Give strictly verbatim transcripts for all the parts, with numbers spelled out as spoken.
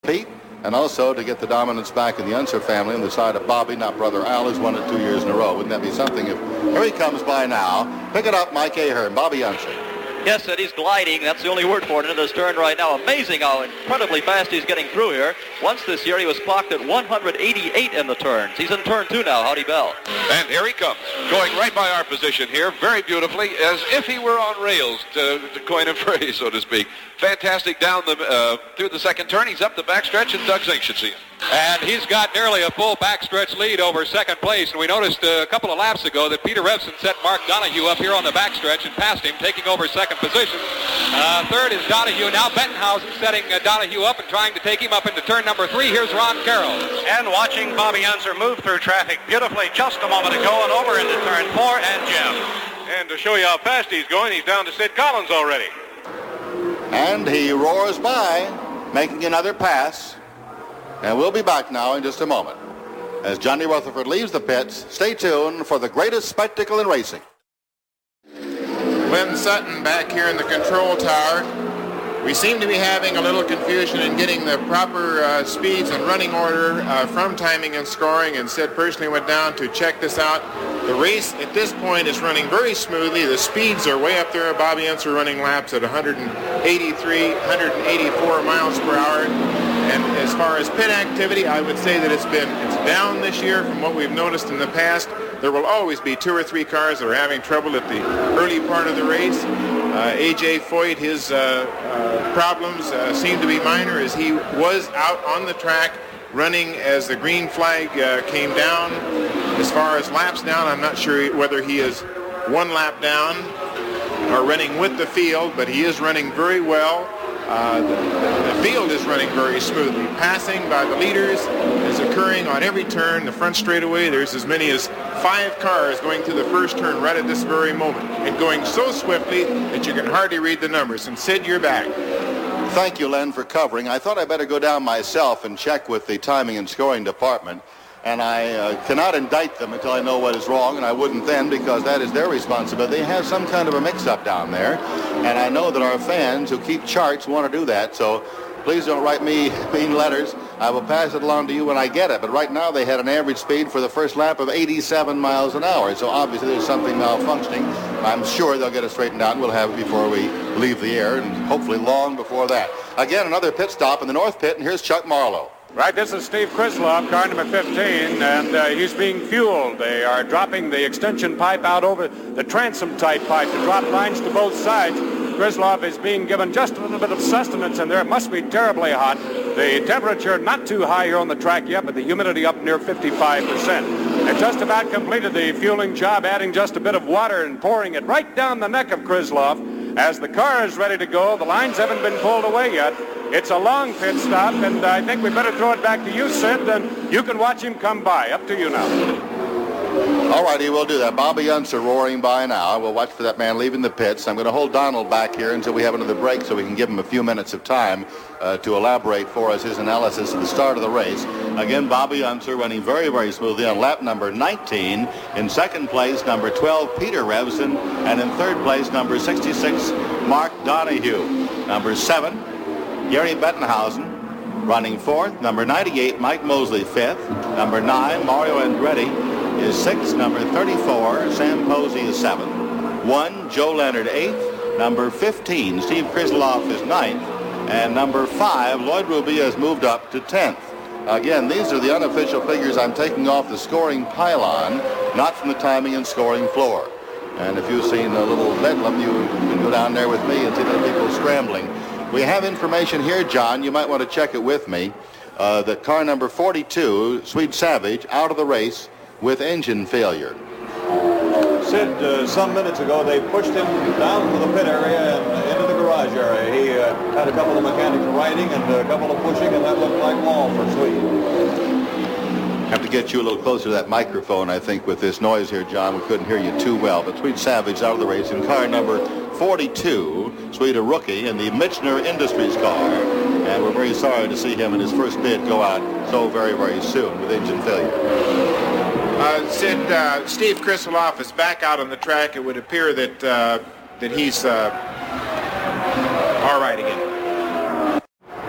Pete, and also to get the dominance back in the Unser family on the side of Bobby, not brother Al, who's won it two years in a row. Wouldn't that be something if here he comes by now. Pick it up, Mike Ahern, Bobby Unser. Yes, and he's gliding. That's the only word for it into this turn right now. Amazing how incredibly fast he's getting through here. Once this year, he was clocked at one hundred eighty-eight in the turns. He's in turn two now. Howdy Bell. And here he comes, going right by our position here, very beautifully, as if he were on rails, to, to coin a phrase, so to speak. Fantastic down the uh, through the second turn. He's up the backstretch, and Doug Zink should see him. And he's got nearly a full backstretch lead over second place. And we noticed a couple of laps ago that Peter Revson set Mark Donahue up here on the backstretch and passed him, taking over second position. Uh, third is Donahue. Now Bettenhausen setting uh, Donahue up and trying to take him up into turn number three. Here's Ron Carroll. And watching Bobby Unser move through traffic beautifully just a moment ago and over into turn four, and Jim. And to show you how fast he's going, he's down to Sid Collins already. And he roars by, making another pass. And we'll be back now in just a moment. As Johnny Rutherford leaves the pits, stay tuned for the greatest spectacle in racing. Lynn Sutton back here in the control tower. We seem to be having a little confusion in getting the proper uh, speeds and running order uh, from timing and scoring, and Sid personally went down to check this out. The race at this point is running very smoothly. The speeds are way up there. Bobby Unser running laps at one hundred eighty-three, one hundred eighty-four miles per hour. And as far as pit activity, I would say that it's been it's down this year from what we've noticed in the past. There will always be two or three cars that are having trouble at the early part of the race. Uh, A J Foyt, his uh, uh, problems uh, seem to be minor, as he was out on the track running as the green flag uh, came down. As far as laps down, I'm not sure whether he is one lap down or running with the field, but he is running very well. Uh, the, the field is running very smoothly. Passing by the leaders is occurring on every turn. The front straightaway, there's as many as five cars going through the first turn right at this very moment, and going so swiftly that you can hardly read the numbers. And Sid, you're back. Thank you, Len, for covering. I thought I'd better go down myself and check with the timing and scoring department. And I uh, cannot indict them until I know what is wrong, and I wouldn't then, because that is their responsibility. They have some kind of a mix-up down there, and I know that our fans who keep charts want to do that, so please don't write me mean letters. I will pass it along to you when I get it. But right now they had an average speed for the first lap of eighty-seven miles an hour, so obviously there's something malfunctioning. I'm sure they'll get it straightened out, and we'll have it before we leave the air, and hopefully long before that. Again, another pit stop in the North Pit, and here's Chuck Marlowe. Right, this is Steve Krislov, car number fifteen, and uh, he's being fueled. They are dropping the extension pipe out over the transom-type pipe to drop lines to both sides. Krislov is being given just a little bit of sustenance in there. It must be terribly hot. The temperature not too high here on the track yet, but the humidity up near fifty-five percent. They just about completed the fueling job, adding just a bit of water and pouring it right down the neck of Krislov. As the car is ready to go, the lines haven't been pulled away yet. It's a long pit stop, and I think we better throw it back to you, Sid, and you can watch him come by. Up to you now. All righty, we'll do that. Bobby Unser roaring by now. We'll watch for that man leaving the pits. I'm going to hold Donald back here until we have another break so we can give him a few minutes of time uh, to elaborate for us his analysis of the start of the race. Again, Bobby Unser running very, very smoothly on lap number nineteen. In second place, number twelve, Peter Revson. And in third place, number sixty-six, Mark Donahue. Number seven, Gary Bettenhausen. Running fourth, number ninety-eight, Mike Mosley, fifth. Number nine, Mario Andretti is sixth. Number thirty-four, Sam Posey is seventh. One, Joe Leonard, eighth. Number fifteen, Steve Krislov is ninth. And number five, Lloyd Ruby has moved up to tenth. Again, these are the unofficial figures I'm taking off the scoring pylon, not from the timing and scoring floor. And if you've seen a little bedlam, you can go down there with me and see the people scrambling. We have information here, John. You might want to check it with me. Uh, that car number forty-two, Sweet Savage, out of the race with engine failure. Sid, uh, some minutes ago, they pushed him down to the pit area and into the garage area. He uh, had a couple of mechanics riding and a couple of pushing, and that looked like wall for Sweet. Have to get you a little closer to that microphone, I think, with this noise here, John. We couldn't hear you too well. But Sweet Savage out of the race in car number forty-two, Sweet, a rookie in the Michener Industries car. And we're very sorry to see him in his first bid go out so very, very soon with engine failure. Uh, Sid, uh, Steve Krislov is back out on the track. It would appear that uh, that he's uh, all right again.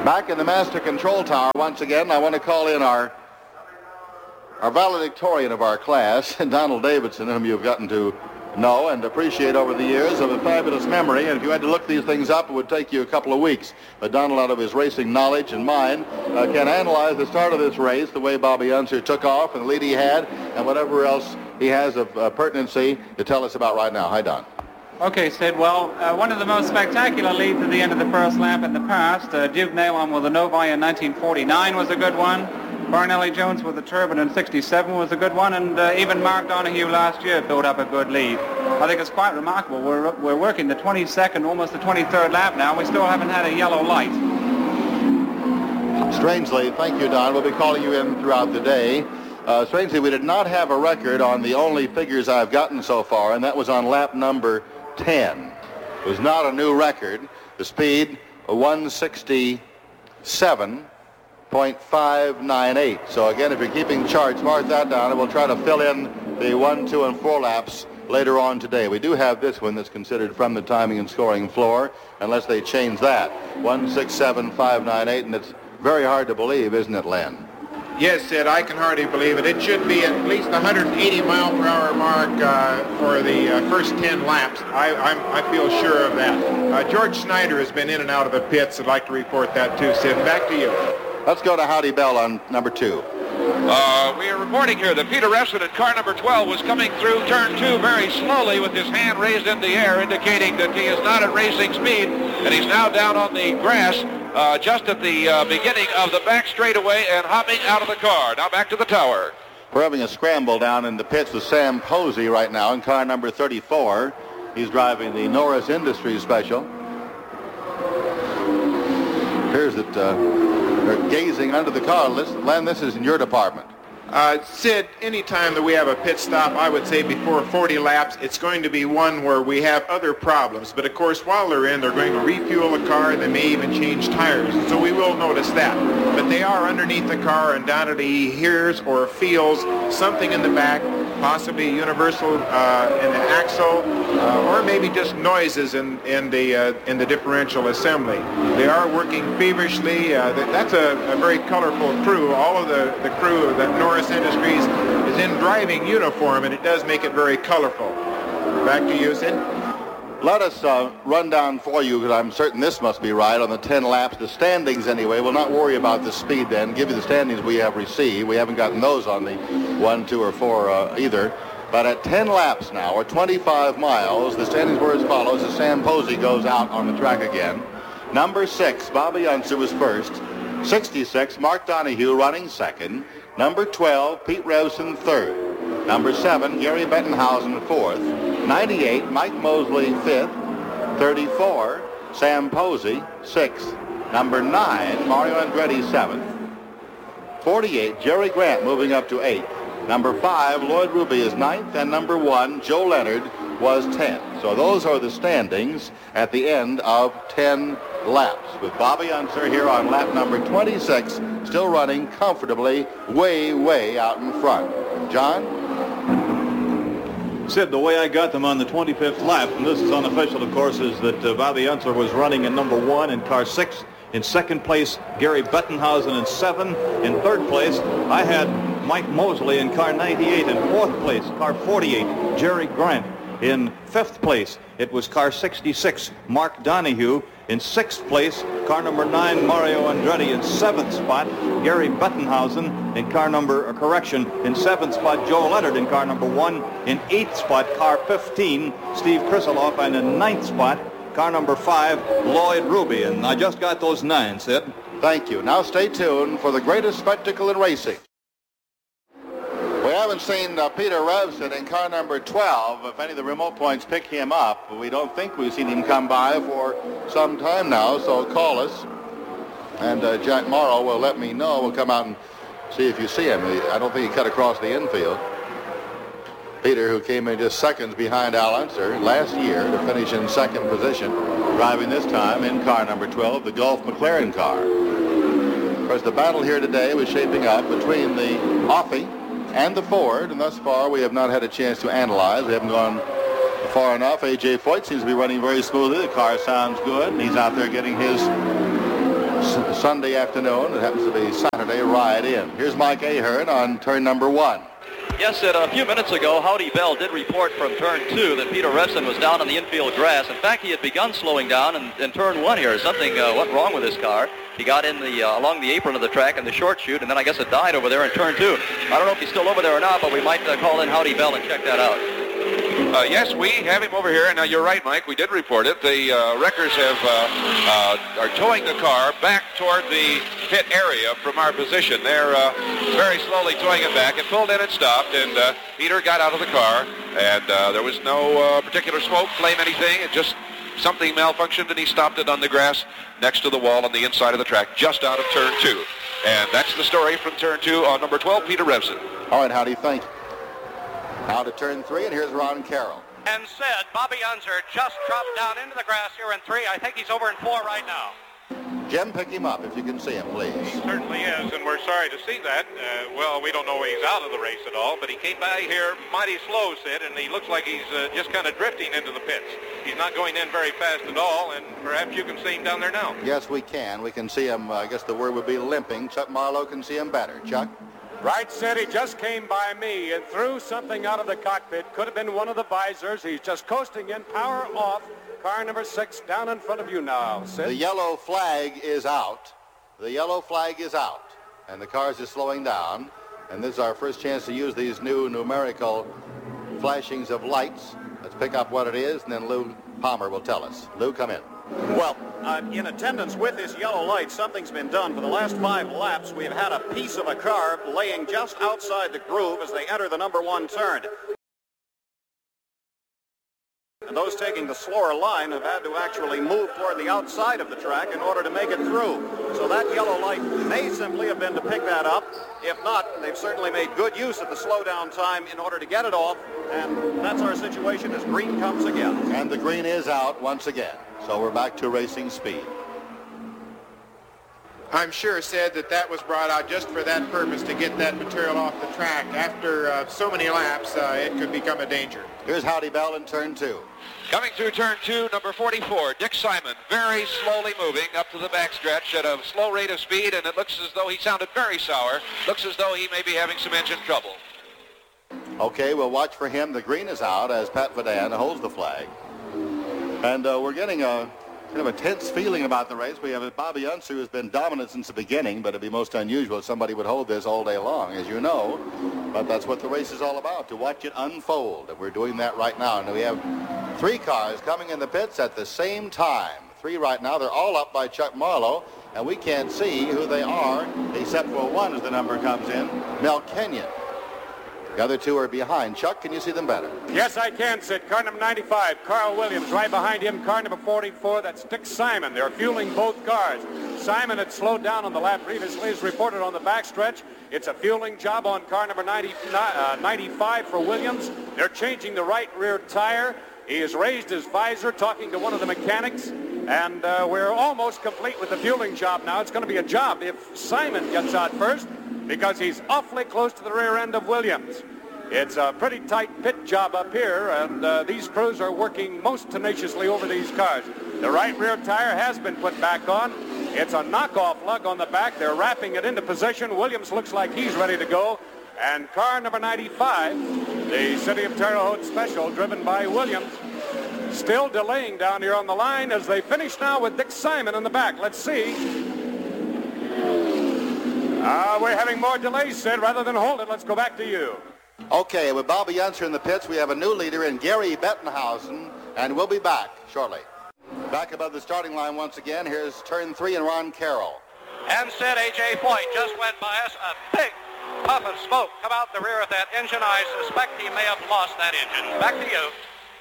Back in the master control tower once again, I want to call in our our valedictorian of our class, Donald Davidson, whom you've gotten to know and appreciate over the years, of a fabulous memory. And if you had to look these things up, it would take you a couple of weeks. But Donald, out of his racing knowledge and mind, uh, can analyze the start of this race, the way Bobby Unser took off and the lead he had, and whatever else he has of uh, pertinency to tell us about right now. Hi, Don. Okay, Sid. Well, uh, one of the most spectacular leads at the end of the first lap in the past, uh, Duke Nailon with the Novi in nineteen forty-nine was a good one. Barnelli Jones with the Turbine in sixty-seven was a good one, and uh, even Mark Donohue last year built up a good lead. I think it's quite remarkable. We're, we're working the twenty-second, almost the twenty-third lap now. We still haven't had a yellow light. Strangely, thank you, Don. We'll be calling you in throughout the day. Uh, strangely, we did not have a record on the only figures I've gotten so far, and that was on lap number ten. It was not a new record. The speed, one sixty-seven point five nine eight. So again, if you're keeping charts, mark that down, and we'll try to fill in the one, two, and four laps later on today. We do have this one that's considered from the timing and scoring floor, unless they change that. one sixty-seven point five nine eight, and it's very hard to believe, isn't it, Len? Yes, Sid, I can hardly believe it. It should be at least one hundred eighty mile per hour mark uh, for the uh, first ten laps. I, I'm, I feel sure of that. Uh, George Snyder has been in and out of the pits. I'd like to report that too, Sid. Back to you. Let's go to Howdy Bell on number two. Uh, we are reporting here that Peter Revson in car number twelve was coming through turn two very slowly with his hand raised in the air, indicating that he is not at racing speed, and he's now down on the grass uh, just at the uh, beginning of the back straightaway and hopping out of the car. Now back to the tower. We're having a scramble down in the pits with Sam Posey right now in car number thirty-four. He's driving the Norris Industries Special. Appears that uh, they're gazing under the car. Len, this is in your department. Uh, Sid, anytime that we have a pit stop, I would say before forty laps, it's going to be one where we have other problems. But of course, while they're in, they're going to refuel the car. They may even change tires. So we will notice that. But they are underneath the car, and down he hears or feels something in the back, possibly universal uh, in the axle, uh, or maybe just noises in, in, the, uh, in the differential assembly. They are working feverishly. Uh, that's a, a very colorful crew. All of the, the crew of the Norris Industries is in driving uniform, and it does make it very colorful. Back to you, Sid. Let us uh, run down for you, because I'm certain this must be right, on the ten laps. The standings, anyway. We'll not worry about the speed then. Give you the standings we have received. We haven't gotten those on the one, two, or four uh, either. But at ten laps now, or twenty-five miles, the standings were as follows as Sam Posey goes out on the track again. Number six, Bobby Unser was first. sixty-six, Mark Donohue running second. Number twelve, Pete Revson third. Number seven, Gary Bettenhausen fourth. ninety-eight, Mike Mosley fifth. thirty-four, Sam Posey sixth. Number nine, Mario Andretti seventh. forty-eight, Jerry Grant moving up to eighth. Number five, Lloyd Ruby is ninth, and number one, Joe Leonard, was tenth. So those are the standings at the end of ten laps, with Bobby Unser here on lap number twenty-six, still running comfortably way, way out in front. John? Sid, the way I got them on the twenty-fifth lap, and this is unofficial, of course, is that uh, Bobby Unser was running in number one in car six. In second place, Gary Bettenhausen in seven. In third place, I had Mike Mosley in car ninety-eight. In fourth place, car forty-eight, Jerry Grant. In fifth place, it was car sixty-six, Mark Donohue. In sixth place, car number nine, Mario Andretti. In seventh spot, Gary Bettenhausen. In car number, uh, correction, in seventh spot, Joe Leonard in car number one. In eighth spot, car fifteen, Steve Krisiloff. And in ninth spot, car number five, Lloyd Ruby. And I just got those nine, Sid. Thank you. Now stay tuned for the greatest spectacle in racing. We haven't seen uh, Peter Revson in car number twelve. If any of the remote points pick him up, we don't think we've seen him come by for some time now, so call us. And uh, Jack Morrow will let me know. We'll come out and see if you see him. I don't think he cut across the infield. Peter, who came in just seconds behind Al Unser last year to finish in second position, driving this time in car number twelve, the Gulf McLaren car. Of course, the battle here today was shaping up between the Offie and the Ford, and thus far we have not had a chance to analyze. We haven't gone far enough. A J Foyt seems to be running very smoothly. The car sounds good, and he's out there getting his S- Sunday afternoon. It happens to be Saturday. Ride in. Here's Mike Ahern on turn number one. Yes, Sid, a few minutes ago, Howdy Bell did report from turn two that Peter Revson was down on the infield grass. In fact, he had begun slowing down in, in turn one here. Something uh, went wrong with his car. He got in the uh, along the apron of the track in the short chute, and then I guess it died over there in turn two. I don't know if he's still over there or not, but we might uh, call in Howdy Bell and check that out. Uh, yes, we have him over here, and now you're right, Mike. We did report it. The uh, wreckers have uh, uh, are towing the car back toward the pit area from our position. They're uh, very slowly towing it back. It pulled in and stopped, and uh, Peter got out of the car, and uh, there was no uh, particular smoke, flame, anything. It just something malfunctioned, and he stopped it on the grass next to the wall on the inside of the track, just out of turn two. And that's the story from turn two on number twelve, Peter Revson. All right, Howdy, thank you. Now to turn three, and here's Ron Carroll. And said Bobby Unser just dropped down into the grass here in three. I think he's over in four right now. Jim, pick him up if you can see him, please. He certainly is, and we're sorry to see that. Uh, well, we don't know he's out of the race at all, but he came by here mighty slow, Sid, and he looks like he's uh, just kind of drifting into the pits. He's not going in very fast at all, and perhaps you can see him down there now. Yes, we can. We can see him, uh, I guess the word would be limping. Chuck Marlowe can see him better. Chuck? Right, Sid, he just came by me and threw something out of the cockpit. Could have been one of the visors. He's just coasting in, power off. Car number six down in front of you now, Sid. The yellow flag is out. The yellow flag is out. And the cars are slowing down. And this is our first chance to use these new numerical flashings of lights. Let's pick up what it is, and then Lou Palmer will tell us. Lou, come in. Well, uh, in attendance with this yellow light, something's been done. For the last five laps, we've had a piece of a car laying just outside the groove as they enter the number one turn. And those taking the slower line have had to actually move toward the outside of the track in order to make it through. So that yellow light may simply have been to pick that up. If not, they've certainly made good use of the slowdown time in order to get it off. And that's our situation as green comes again. And the green is out once again. So we're back to racing speed. I'm sure said that that was brought out just for that purpose, to get that material off the track. After uh, so many laps, uh, it could become a danger. Here's Howdy Bell in turn two. Coming through turn two, number forty-four, Dick Simon, very slowly moving up to the backstretch at a slow rate of speed, and it looks as though he sounded very sour. Looks as though he may be having some engine trouble. Okay, we'll watch for him. The green is out as Pat Vadan holds the flag. And uh, we're getting a kind of a tense feeling about the race. We have Bobby Unser, who's been dominant since the beginning, but it'd be most unusual if somebody would hold this all day long, as you know. But that's what the race is all about, to watch it unfold. And we're doing that right now. And we have three cars coming in the pits at the same time. Three right now. They're all up by Chuck Marlowe, and we can't see who they are, except for one as the number comes in, Mel Kenyon. The other two are behind. Chuck, can you see them better? Yes, I can, Sid. Car number ninety-five, Carl Williams. Right behind him, car number forty-four, that's Dick Simon. They're fueling both cars. Simon had slowed down on the lap previously, as reported on the backstretch. It's a fueling job on car number ninety, uh, ninety-five for Williams. They're changing the right rear tire. He has raised his visor, talking to one of the mechanics. And uh, we're almost complete with the fueling job now. It's going to be a job if Simon gets out first, because he's awfully close to the rear end of Williams. It's a pretty tight pit job up here, and uh, these crews are working most tenaciously over these cars. The right rear tire has been put back on. It's a knockoff lug on the back. They're wrapping it into position. Williams looks like he's ready to go. And car number ninety-five, the City of Terre Haute Special, driven by Williams, still delaying down here on the line as they finish now with Dick Simon in the back. Let's see. Uh, we're having more delays, Sid. Rather than hold it, let's go back to you. Okay, with Bobby Unser in the pits, we have a new leader in Gary Bettenhausen, and we'll be back shortly. Back above the starting line once again, here's turn three and Ron Carroll. And said A J Foyt just went by us. A big puff of smoke come out the rear of that engine. I suspect he may have lost that engine. Back to you.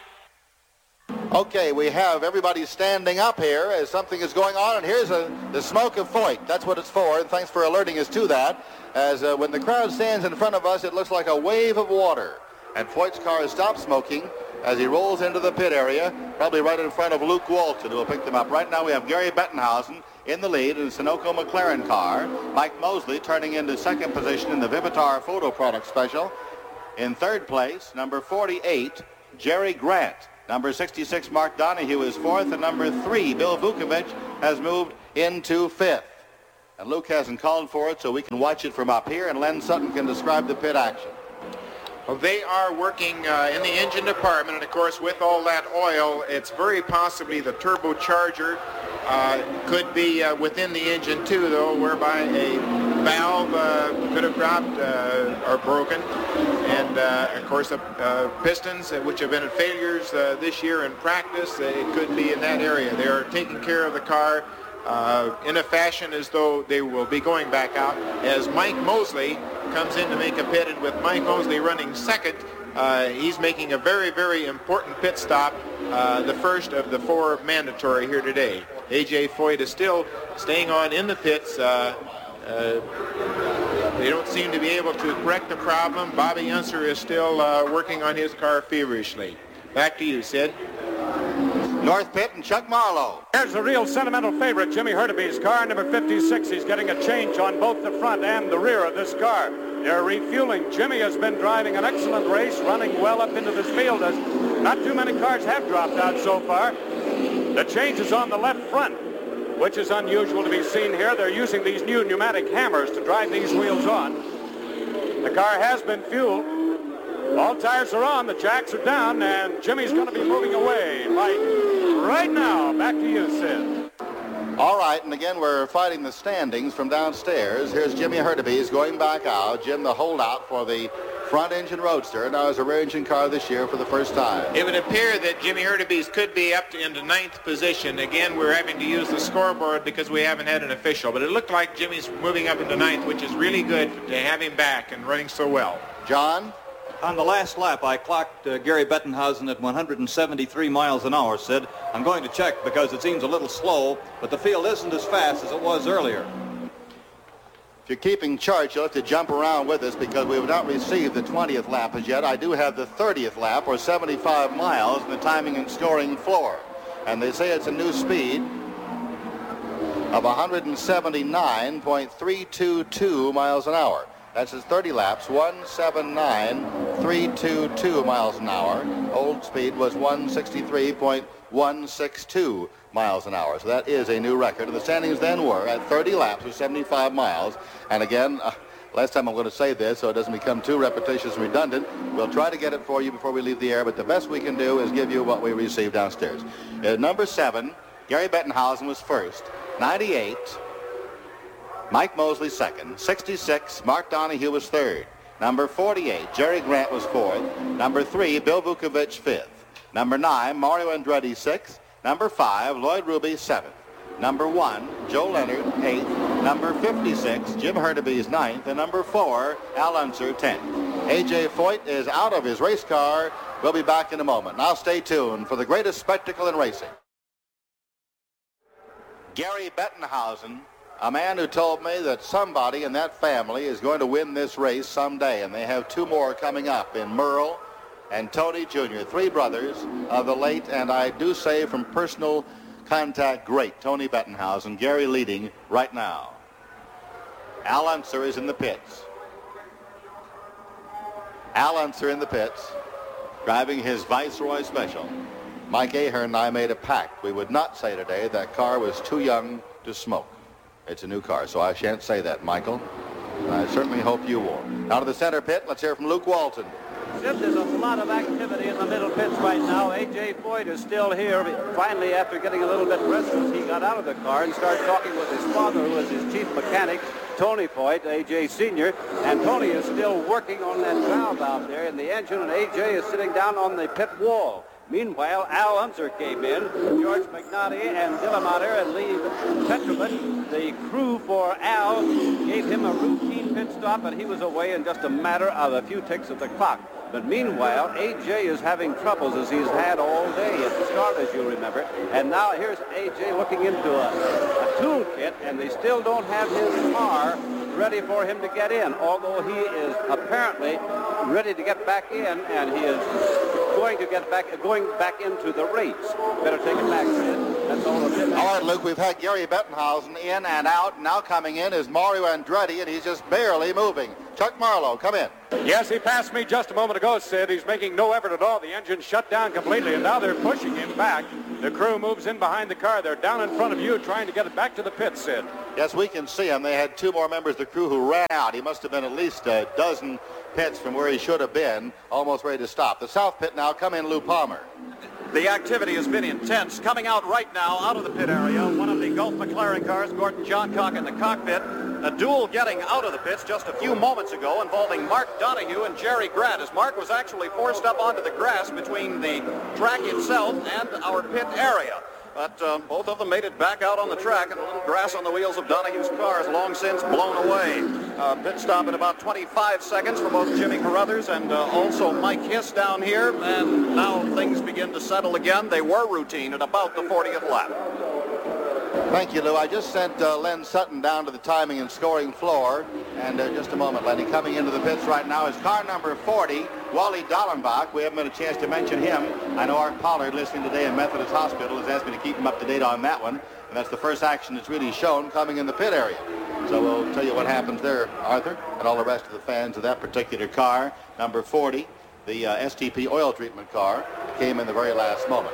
Okay, we have everybody standing up here as something is going on, and here's a, the smoke of Foyt. That's what it's for, and thanks for alerting us to that. As uh, when the crowd stands in front of us, it looks like a wave of water. And Foyt's car has stopped smoking as he rolls into the pit area, probably right in front of Luke Walton, who will pick them up. Right now we have Gary Bettenhausen in the lead in the Sunoco McLaren car. Mike Mosley turning into second position in the Vivitar Photo Product Special. In third place, number forty-eight, Jerry Grant. Number sixty-six, Mark Donahue, is fourth, and number three, Bill Vukovich, has moved into fifth. And Luke hasn't called for it, so we can watch it from up here, and Len Sutton can describe the pit action. Well, they are working uh, in the engine department, and of course with all that oil, it's very possibly the turbocharger uh, could be uh, within the engine too, though, whereby a valve uh, could have dropped uh, or broken. And uh, of course the uh, pistons, uh, which have been failures uh, this year in practice, uh, it could be in that area. They are taking care of the car uh, in a fashion as though they will be going back out, as Mike Mosley comes in to make a pit, and with Mike Mosley running second, uh, he's making a very, very important pit stop, uh, the first of the four mandatory here today. A J Foyt is still staying on in the pits. Uh, uh, they don't seem to be able to correct the problem. Bobby Unser is still uh, working on his car feverishly. Back to you, Sid. North pit and Chuck Marlowe. Here's the real sentimental favorite, Jimmy Hurtubise, car number fifty-six. He's getting a change on both the front and the rear of this car. They're refueling. Jimmy has been driving an excellent race, running well up into this field, as not too many cars have dropped out so far. The change is on the left front, which is unusual to be seen here. They're using these new pneumatic hammers to drive these wheels on. The car has been fueled. All tires are on, the jacks are down, and Jimmy's going to be moving away. Mike, right now, back to you, Sid. All right, and again, we're fighting the standings from downstairs. Here's Jimmy Hurtubise going back out. Jim, the holdout for the front-engine Roadster, now has a rear-engine car this year for the first time. It would appear that Jimmy Hurtubise could be up to, into ninth position. Again, we're having to use the scoreboard because we haven't had an official, but it looked like Jimmy's moving up into ninth, which is really good to have him back and running so well. John? On the last lap, I clocked uh, Gary Bettenhausen at one hundred seventy-three miles an hour, Sid. I'm going to check because it seems a little slow, but the field isn't as fast as it was earlier. If you're keeping chart, you'll have to jump around with us because we have not received the twentieth lap as yet. I do have the thirtieth lap, or seventy-five miles, in the timing and scoring floor. And they say it's a new speed of one hundred seventy-nine point three two two miles an hour. That's his thirty laps, one seventy-nine point three two two miles an hour. Old speed was one sixty-three point one six two miles an hour. So that is a new record. And the standings then were at thirty laps or seventy-five miles. And again, uh, last time I'm going to say this so it doesn't become too repetitious and redundant. We'll try to get it for you before we leave the air, but the best we can do is give you what we received downstairs. At number seven, Gary Bettenhausen was first. ninety-eight. Mike Mosley second. sixty-six, Mark Donahue was third. Number forty-eight, Jerry Grant was fourth. Number three, Bill Vukovich fifth. Number nine, Mario Andretti sixth. Number five, Lloyd Ruby seventh. Number one, Joe Leonard eighth. Number fifty-six, Jim Hurtubise ninth. And number four, Al Unser tenth. A J Foyt is out of his race car. We'll be back in a moment. Now stay tuned for the greatest spectacle in racing. Gary Bettenhausen, a man who told me that somebody in that family is going to win this race someday, and they have two more coming up in Merle and Tony Junior, three brothers of the late, and I do say from personal contact, great Tony Bettenhausen. Gary leading right now. Al Unser is in the pits. Al Unser in the pits, driving his Viceroy Special. Mike Ahern and I made a pact. We would not say today that car was too young to smoke. It's a new car, so I shan't say that, Michael. And I certainly hope you won't. Now to the center pit, let's hear from Luke Walton. Sid, there's a lot of activity in the middle pits right now. A J Foyt is still here. Finally, after getting a little bit restless, he got out of the car and started talking with his father, who is his chief mechanic, Tony Foyt, A J Senior. And Tony is still working on that valve out there in the engine, and A J is sitting down on the pit wall. Meanwhile, Al Unser came in, George McNaughty and Dillemater and Lee Petrovich. The crew for Al gave him a routine pit stop, and he was away in just a matter of a few ticks of the clock. But meanwhile, A J is having troubles as he's had all day at the start, as you remember. And now here's A J looking into a, a toolkit, and they still don't have his car ready for him to get in, although he is apparently ready to get back in, and he is going to get back, going back into the race. Better take it back, Sid. That's all of it. All right, Luke, we've had Gary Bettenhausen in and out. Now coming in is Mario Andretti, and he's just barely moving. Chuck Marlowe, come in. Yes, he passed me just a moment ago, Sid. He's making no effort at all. The engine's shut down completely, and now they're pushing him back. The crew moves in behind the car. They're down in front of you trying to get it back to the pit, Sid. Yes, we can see him. They had two more members of the crew who ran out. He must have been at least a dozen pits from where he should have been, almost ready to stop. The south pit now, come in Lou Palmer. The activity has been intense. Coming out right now out of the pit area, one of the Gulf McLaren cars, Gordon Johncock in the cockpit. A duel getting out of the pits just a few moments ago involving Mark Donohue and Jerry Grant, as Mark was actually forced up onto the grass between the track itself and our pit area. But uh, both of them made it back out on the track, and a little grass on the wheels of Donohue's car is long since blown away. Uh, pit stop in about twenty-five seconds for both Jimmy Carruthers and uh, also Mike Hiss down here, and now things begin to settle again. They were routine at about the fortieth lap. Thank you, Lou. I just sent uh, Len Sutton down to the timing and scoring floor. And uh, just a moment, Lenny. Coming into the pits right now is car number forty, Wally Dallenbach. We haven't had a chance to mention him. I know Art Pollard, listening today in Methodist Hospital, has asked me to keep him up to date on that one. And that's the first action that's really shown coming in the pit area. So we'll tell you what happens there, Arthur, and all the rest of the fans of that particular car. Number forty, the uh, S T P oil treatment car, came in the very last moment.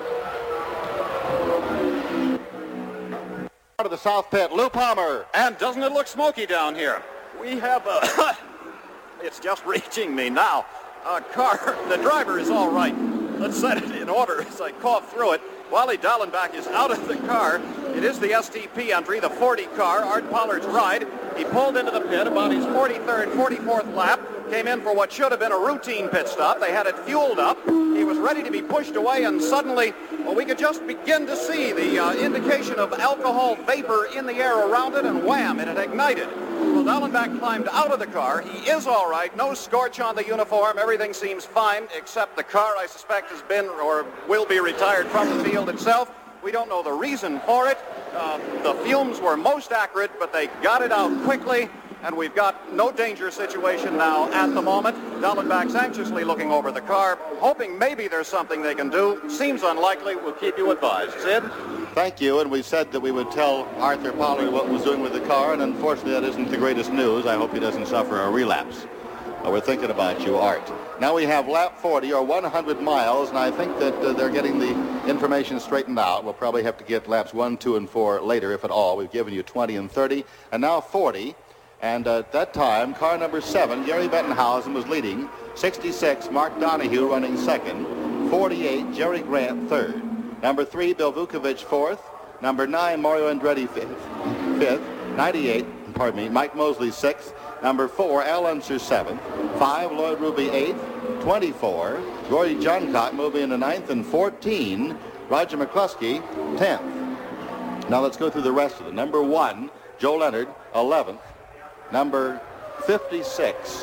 Out of the south pit, Lou Palmer. And doesn't it look smoky down here? We have a... it's just reaching me now. A car, the driver is all right. Let's set it in order as I cough through it. Wally Dallenbach is out of the car. It is the S T P entry, the forty car, Art Pollard's ride. He pulled into the pit about his forty-third, forty-fourth lap, came in for what should have been a routine pit stop. They had it fueled up. He was ready to be pushed away, and suddenly, well, we could just begin to see the uh, indication of alcohol vapor in the air around it, and wham, it had ignited. Well, Dallenbach climbed out of the car. He is all right. No scorch on the uniform. Everything seems fine, except the car, I suspect, has been or will be retired from the field itself. We don't know the reason for it. Uh, the fumes were most acrid, but they got it out quickly, and we've got no danger situation now at the moment. Dallenbach's anxiously looking over the car, hoping maybe there's something they can do. Seems unlikely. We'll keep you advised. Sid? Thank you, and we said that we would tell Arthur Pollard what was doing with the car, and unfortunately that isn't the greatest news. I hope he doesn't suffer a relapse. But we're thinking about you, Art. Now we have lap forty, or one hundred miles, and I think that uh, they're getting the information straightened out. We'll probably have to get laps one, two, and four later, if at all. We've given you twenty and thirty, and now forty. And uh, at that time, car number seven, Gary Bettenhausen, was leading. sixty-six, Mark Donohue running second. forty-eight, Jerry Grant third. Number three, Bill Vukovich fourth. Number nine, Mario Andretti fifth. fifth. ninety-eight, pardon me, Mike Mosley sixth. Number four, Al Unser seventh. Five, Lloyd Ruby eighth. twenty-four, Gordy Johncock moving into ninth. And fourteen, Roger McCluskey tenth. Now let's go through the rest of them. Number one, Joe Leonard eleventh. Number fifty-six,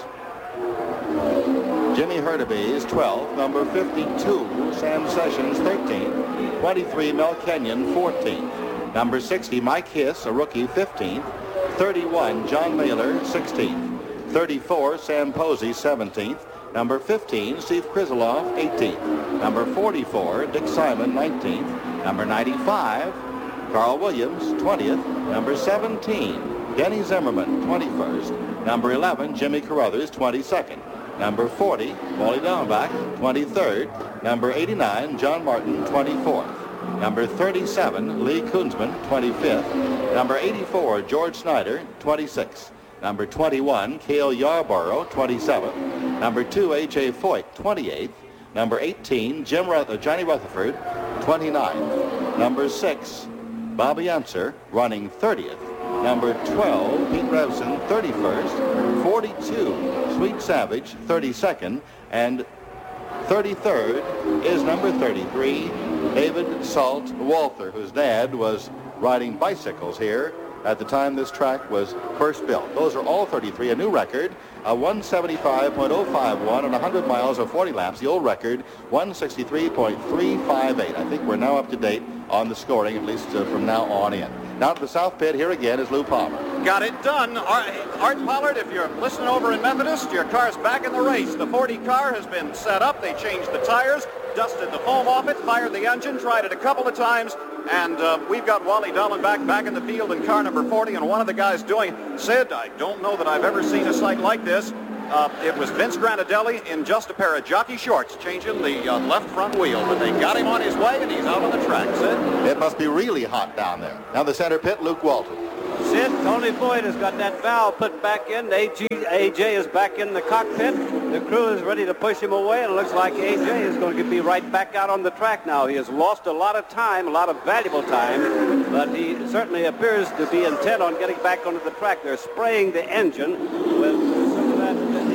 Jimmy Hurtubise is twelfth. Number fifty-two, Sam Sessions thirteenth. twenty-three, Mel Kenyon fourteenth. Number sixty, Mike Hiss, a rookie, fifteenth. thirty-one, John Mailer sixteenth. thirty-four, Sam Posey seventeenth. Number fifteen, Steve Krisilov eighteenth. Number forty-four, Dick Simon nineteenth. Number ninety-five, Carl Williams twentieth. Number seventeen, Denny Zimmerman, twenty-first. Number eleven, Jimmy Carruthers, twenty-second. Number forty, Wally Dallenbach, twenty-third. Number eighty-nine, John Martin, twenty-fourth. Number thirty-seven, Lee Kunzman, twenty-fifth. Number eighty-four, George Snyder, twenty-sixth. Number twenty-one, Cale Yarborough, twenty-seventh. Number two, A J Foyt, twenty-eighth. Number eighteen, Jim Ruth- uh, Johnny Rutherford, twenty-ninth. Number six, Bobby Unser, running thirtieth. Number twelve, Pete Revson, thirty-first. forty-two, Sweet Savage, thirty-second. And thirty-third is number thirty-three, David Salt Walther, whose dad was riding bicycles here at the time this track was first built. Those are all thirty-three, a new record, a one seventy-five point oh five one on one hundred miles or forty laps. The old record, one sixty-three point three five eight. I think we're now up to date on the scoring, at least uh, from now on in. Now to the south pit, here again is Lou Palmer. Got it done. Art, Art Pollard, if you're listening over in Methodist, your car's back in the race. The forty car has been set up. They changed the tires, dusted the foam off it, fired the engine, tried it a couple of times, and uh, we've got Wally Dallenbach back in the field in car number forty, and one of the guys doing, Sid, I don't know that I've ever seen a sight like this. Uh, it was Vince Granadelli in just a pair of jockey shorts changing the uh, left front wheel, but they got him on his way, and he's out on the track, Sid. It must be really hot down there. Now the center pit, Luke Walton. Sid, Tony Floyd has got that valve put back in. A J is back in the cockpit. The crew is ready to push him away, and it looks like A J is going to be right back out on the track now. He has lost a lot of time, a lot of valuable time, but he certainly appears to be intent on getting back onto the track. They're spraying the engine with some of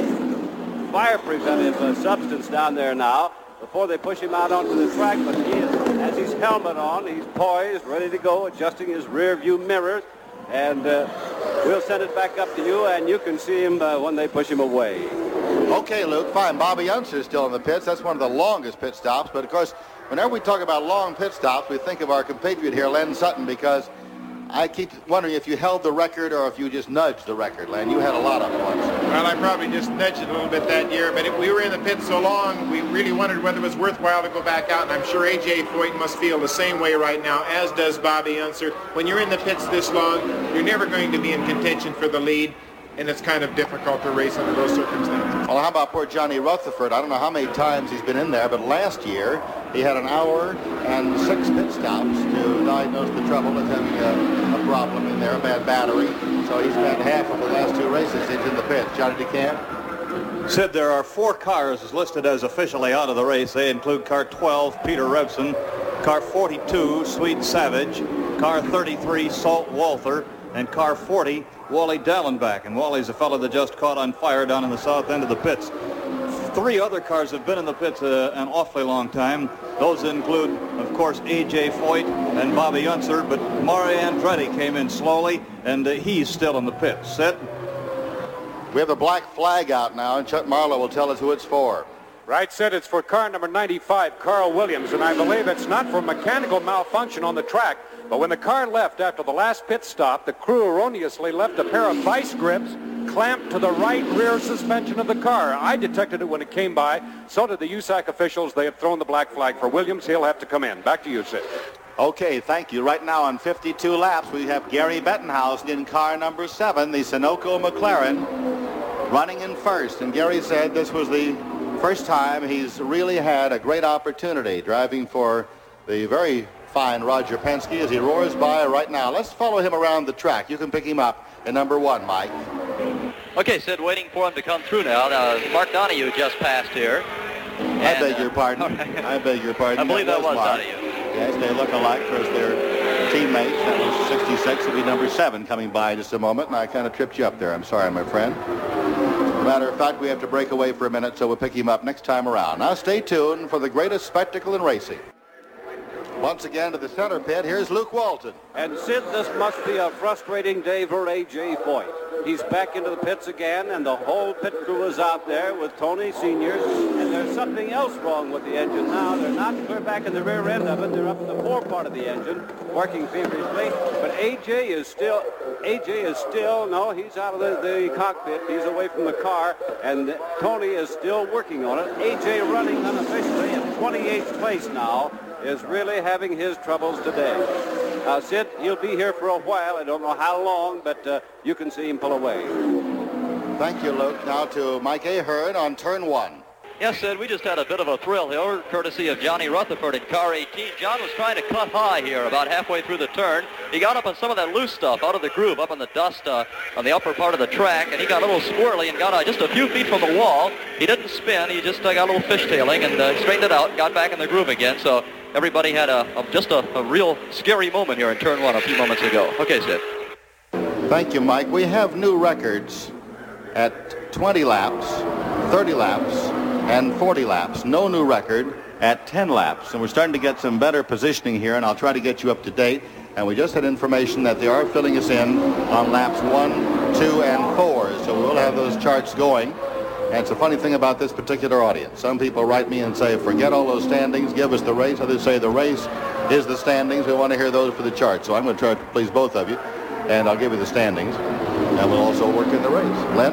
that fire preventive uh, substance down there now before they push him out onto the track, but he is, has his helmet on, he's poised, ready to go, adjusting his rear view mirrors, and uh, we'll send it back up to you, and you can see him uh, when they push him away. Okay, Luke, fine. Bobby Unser is still in the pits. That's one of the longest pit stops, but of course, whenever we talk about long pit stops, we think of our compatriot here, Len Sutton, because I keep wondering if you held the record or if you just nudged the record, Len. You had a lot of them once. Well, I probably just nudged it a little bit that year, but if we were in the pit so long, we really wondered whether it was worthwhile to go back out, and I'm sure A J Foyt must feel the same way right now, as does Bobby Unser. When you're in the pits this long, you're never going to be in contention for the lead, and it's kind of difficult to race under those circumstances. Well, how about poor Johnny Rutherford? I don't know how many times he's been in there, but last year he had an hour and six pit stops to diagnose the trouble as having a, a problem in there, a bad battery. So he spent half of the last two races in the pit. Johnny DeCamp? Sid, there are four cars listed as officially out of the race. They include car twelve, Peter Revson, car forty-two, Swede Savage, car thirty-three, Salt Walther, and car forty, Wally Dallenbach. And Wally's a fellow that just caught on fire down in the south end of the pits. Three other cars have been in the pits uh, an awfully long time. Those include, of course, A J Foyt and Bobby Unser, but Mario Andretti came in slowly, and uh, he's still in the pits. Sid? We have the black flag out now, and Chuck Marlowe will tell us who it's for. Right, Sid, it's for car number ninety-five, Carl Williams, and I believe it's not for mechanical malfunction on the track, but when the car left after the last pit stop, the crew erroneously left a pair of vice grips clamped to the right rear suspension of the car. I detected it when it came by. So did the U S A C officials. They have thrown the black flag for Williams. He'll have to come in. Back to you, Sid. Okay, thank you. Right now on fifty-two laps, we have Gary Bettenhausen in car number seven, the Sunoco McLaren, running in first. And Gary said this was the first time he's really had a great opportunity driving for the very fine Roger Penske as he roars by right now. Let's follow him around the track. You can pick him up in number one, Mike. Okay, Sid, waiting for him to come through now. Uh, Mark Donohue just passed here. And, I beg your pardon. Uh, I beg your pardon. I believe that, that was, was Mark. Donohue. Yes, they look alike because they're teammates. That was sixty-six. It'll be number seven coming by in just a moment, and I kind of tripped you up there. I'm sorry, my friend. As a matter of fact, we have to break away for a minute, so we'll pick him up next time around. Now stay tuned for the greatest spectacle in racing. Once again to the center pit, here's Luke Walton. And Sid, this must be a frustrating day for A J Foyt. He's back into the pits again, and the whole pit crew is out there with Tony Senior. And there's something else wrong with the engine now. They're not clear back in the rear end of it. They're up in the fore part of the engine, working feverishly. But A J is still, A J is still, no, he's out of the, the cockpit. He's away from the car, and Tony is still working on it. A J running unofficially in twenty-eighth place now, is really having his troubles today. Uh, Sid, he'll be here for a while. I don't know how long, but uh, you can see him pull away. Thank you, Luke. Now to Mike Ahern on turn one. Yes, Sid, we just had a bit of a thrill here, courtesy of Johnny Rutherford in car eighteen. John was trying to cut high here about halfway through the turn. He got up on some of that loose stuff out of the groove, up on the dust uh, on the upper part of the track, and he got a little squirrely and got uh, just a few feet from the wall. He didn't spin. He just uh, got a little fishtailing and uh, straightened it out, got back in the groove again. So everybody had a, a just a, a real scary moment here in turn one a few moments ago. Okay, Sid. Thank you, Mike. We have new records at twenty laps, thirty laps, and forty laps. No new record at ten laps. And we're starting to get some better positioning here, and I'll try to get you up to date. And we just had information that they are filling us in on laps one, two, and four. So we'll have those charts going. And it's a funny thing about this particular audience. Some people write me and say, forget all those standings, give us the race. Others say the race is the standings. We want to hear those for the chart. So I'm going to try to please both of you, and I'll give you the standings. And we'll also work in the race. Len?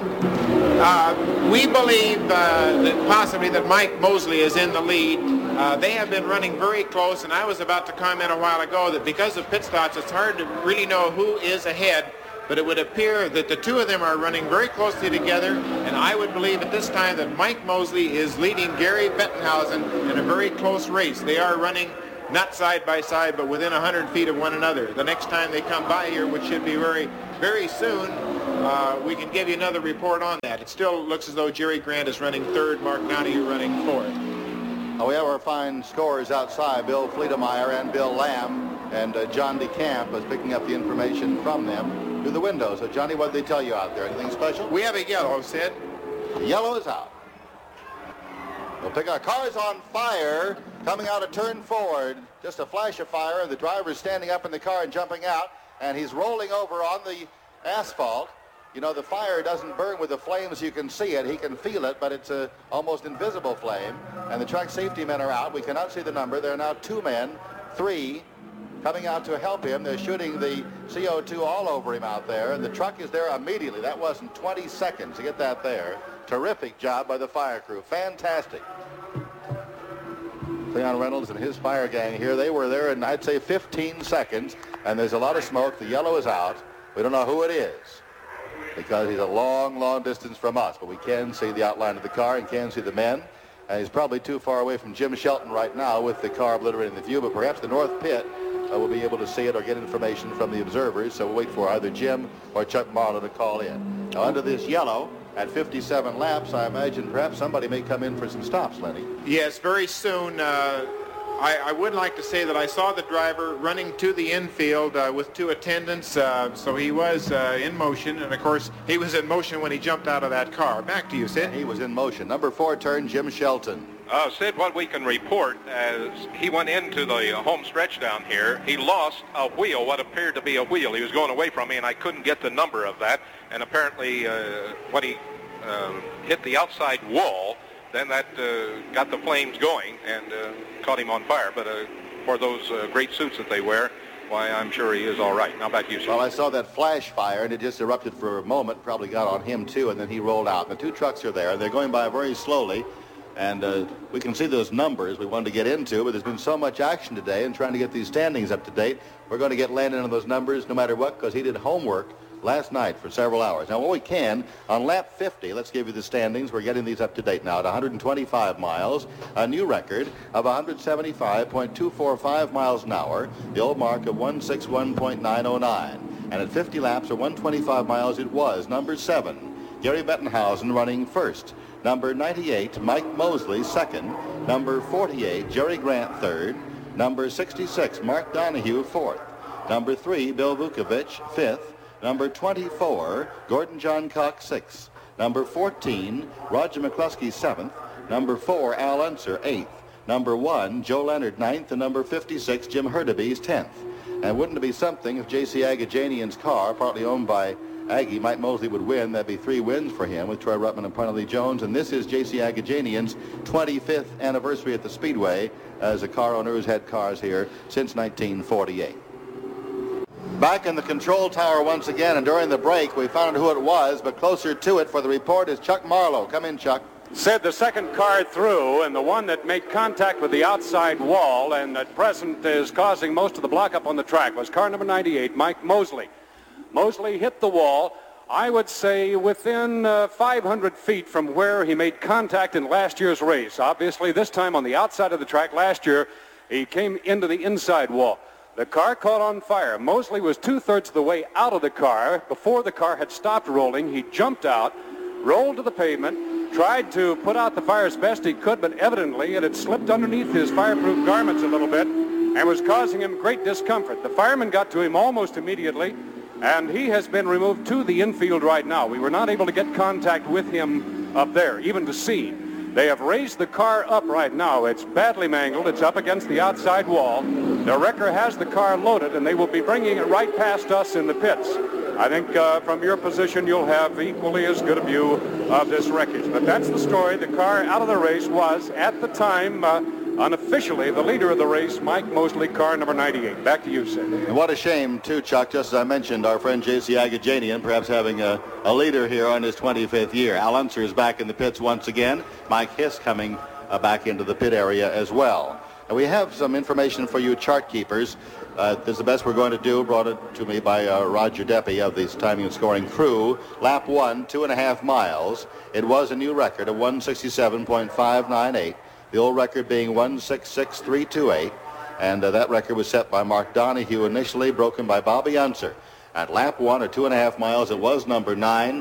Uh, we believe uh, that possibly that Mike Mosley is in the lead. Uh, they have been running very close, and I was about to comment a while ago that because of pit stops, it's hard to really know who is ahead. But it would appear that the two of them are running very closely together, and I would believe at this time that Mike Mosley is leading Gary Bettenhausen in a very close race. They are running not side by side, but within one hundred feet of one another. The next time they come by here, which should be very very soon uh, we can give you another report on that. It still looks as though Jerry Grant is running third, Mark Donahue running fourth. We have our fine scorers outside, Bill Fleetemeyer and Bill Lamb, and uh, John DeCamp is picking up the information from them through the window. So, Johnny, what did they tell you out there? Anything special? We have a yellow, Sid. The yellow is out. We'll pick our cars on fire coming out of turn forward. Just a flash of fire, and the driver is standing up in the car and jumping out, and he's rolling over on the asphalt. You know, the fire doesn't burn with the flames. You can see it. He can feel it, but it's a almost invisible flame. And the track safety men are out. We cannot see the number. There are now two men, three, coming out to help him. They're shooting the C O two all over him out there, and the truck is there immediately. That wasn't twenty seconds to get that there. Terrific job by the fire crew. Fantastic. Leon Reynolds and his fire gang here, they were there in, I'd say, fifteen seconds, and there's a lot of smoke. The yellow is out. We don't know who it is, because he's a long, long distance from us, but we can see the outline of the car and can see the men. And he's probably too far away from Jim Shelton right now with the car obliterating the view, but perhaps the North Pit uh, will be able to see it or get information from the observers, so we'll wait for either Jim or Chuck Marlowe to call in. Now, under this yellow, at fifty-seven laps, I imagine perhaps somebody may come in for some stops, Lenny. Yes, very soon. Uh, I, I would like to say that I saw the driver running to the infield uh, with two attendants, uh, so he was uh, in motion, and of course he was in motion when he jumped out of that car. Back to you, Sid. He was in motion. Number four turn, Jim Shelton. Uh, Sid, what we can report, as he went into the home stretch down here, he lost a wheel, what appeared to be a wheel. He was going away from me, and I couldn't get the number of that. And apparently, uh, when he uh, hit the outside wall, then that uh, got the flames going and uh, caught him on fire. But uh, for those uh, great suits that they wear, why, I'm sure he is all right. Now back to you, sir. Well, I saw that flash fire, and it just erupted for a moment, probably got on him, too, and then he rolled out. The two trucks are there, and they're going by very slowly. And uh, we can see those numbers we wanted to get into, but there's been so much action today and trying to get these standings up to date. We're going to get Landon on those numbers no matter what, because he did homework last night for several hours. Now, what we can, on lap fifty, let's give you the standings. We're getting these up to date now at one hundred twenty-five miles, a new record of one hundred seventy-five point two four five miles an hour, the old mark of one sixty-one point nine oh nine. And at fifty laps or one hundred twenty-five miles, it was number seven, Gary Bettenhausen running first. Number ninety-eight, Mike Mosley, second. Number forty-eight, Jerry Grant, third. Number sixty-six, Mark Donahue, fourth. Number three, Bill Vukovich, fifth. Number twenty-four, Gordon John Cox, sixth. Number fourteen, Roger McCluskey, seventh. Number four, Al Unser, eighth. Number one, Joe Leonard, ninth. And number fifty-six, Jim Hurtubise, tenth. And wouldn't it be something if J C Agajanian's car, partly owned by Aggie, Mike Mosley, would win? That'd be three wins for him with Troy Ruttman and Parnelli Jones. And this is J C Agajanian's twenty-fifth anniversary at the Speedway as a car owner who's had cars here since nineteen forty-eight. Back in the control tower once again, and during the break we found who it was, but closer to it for the report is Chuck Marlowe. Come in, Chuck. Said the second car through, and the one that made contact with the outside wall and at present is causing most of the block up on the track was car number ninety-eight, Mike Mosley. Mosley hit the wall, I would say, within uh, five hundred feet from where he made contact in last year's race. Obviously, this time on the outside of the track. Last year, he came into the inside wall. The car caught on fire. Mosley was two-thirds of the way out of the car. Before the car had stopped rolling, he jumped out, rolled to the pavement, tried to put out the fire as best he could, but evidently it had slipped underneath his fireproof garments a little bit and was causing him great discomfort. The firemen got to him almost immediately, and he has been removed to the infield right now. We were not able to get contact with him up there, even to see. They have raised the car up right now. It's badly mangled. It's up against the outside wall. The wrecker has the car loaded, and they will be bringing it right past us in the pits. I think uh, from your position, you'll have equally as good a view of this wreckage. But that's the story. The car out of the race was, at the time, uh, unofficially, the leader of the race, Mike Mosley, car number ninety-eight. Back to you, Sid. And what a shame, too, Chuck. Just as I mentioned, our friend J C Agajanian perhaps having a, a leader here on his twenty-fifth year. Al Unser is back in the pits once again. Mike Hiss coming uh, back into the pit area as well. And we have some information for you chart keepers. Uh, this is the best we're going to do, brought it to me by uh, Roger Deppy of the timing and scoring crew. Lap one, two and a half miles. It was a new record of one sixty-seven point five nine eight. The old record being one sixty-six point three two eight, and uh, that record was set by Mark Donahue initially, broken by Bobby Unser. At lap one or two and a half miles, it was number nine,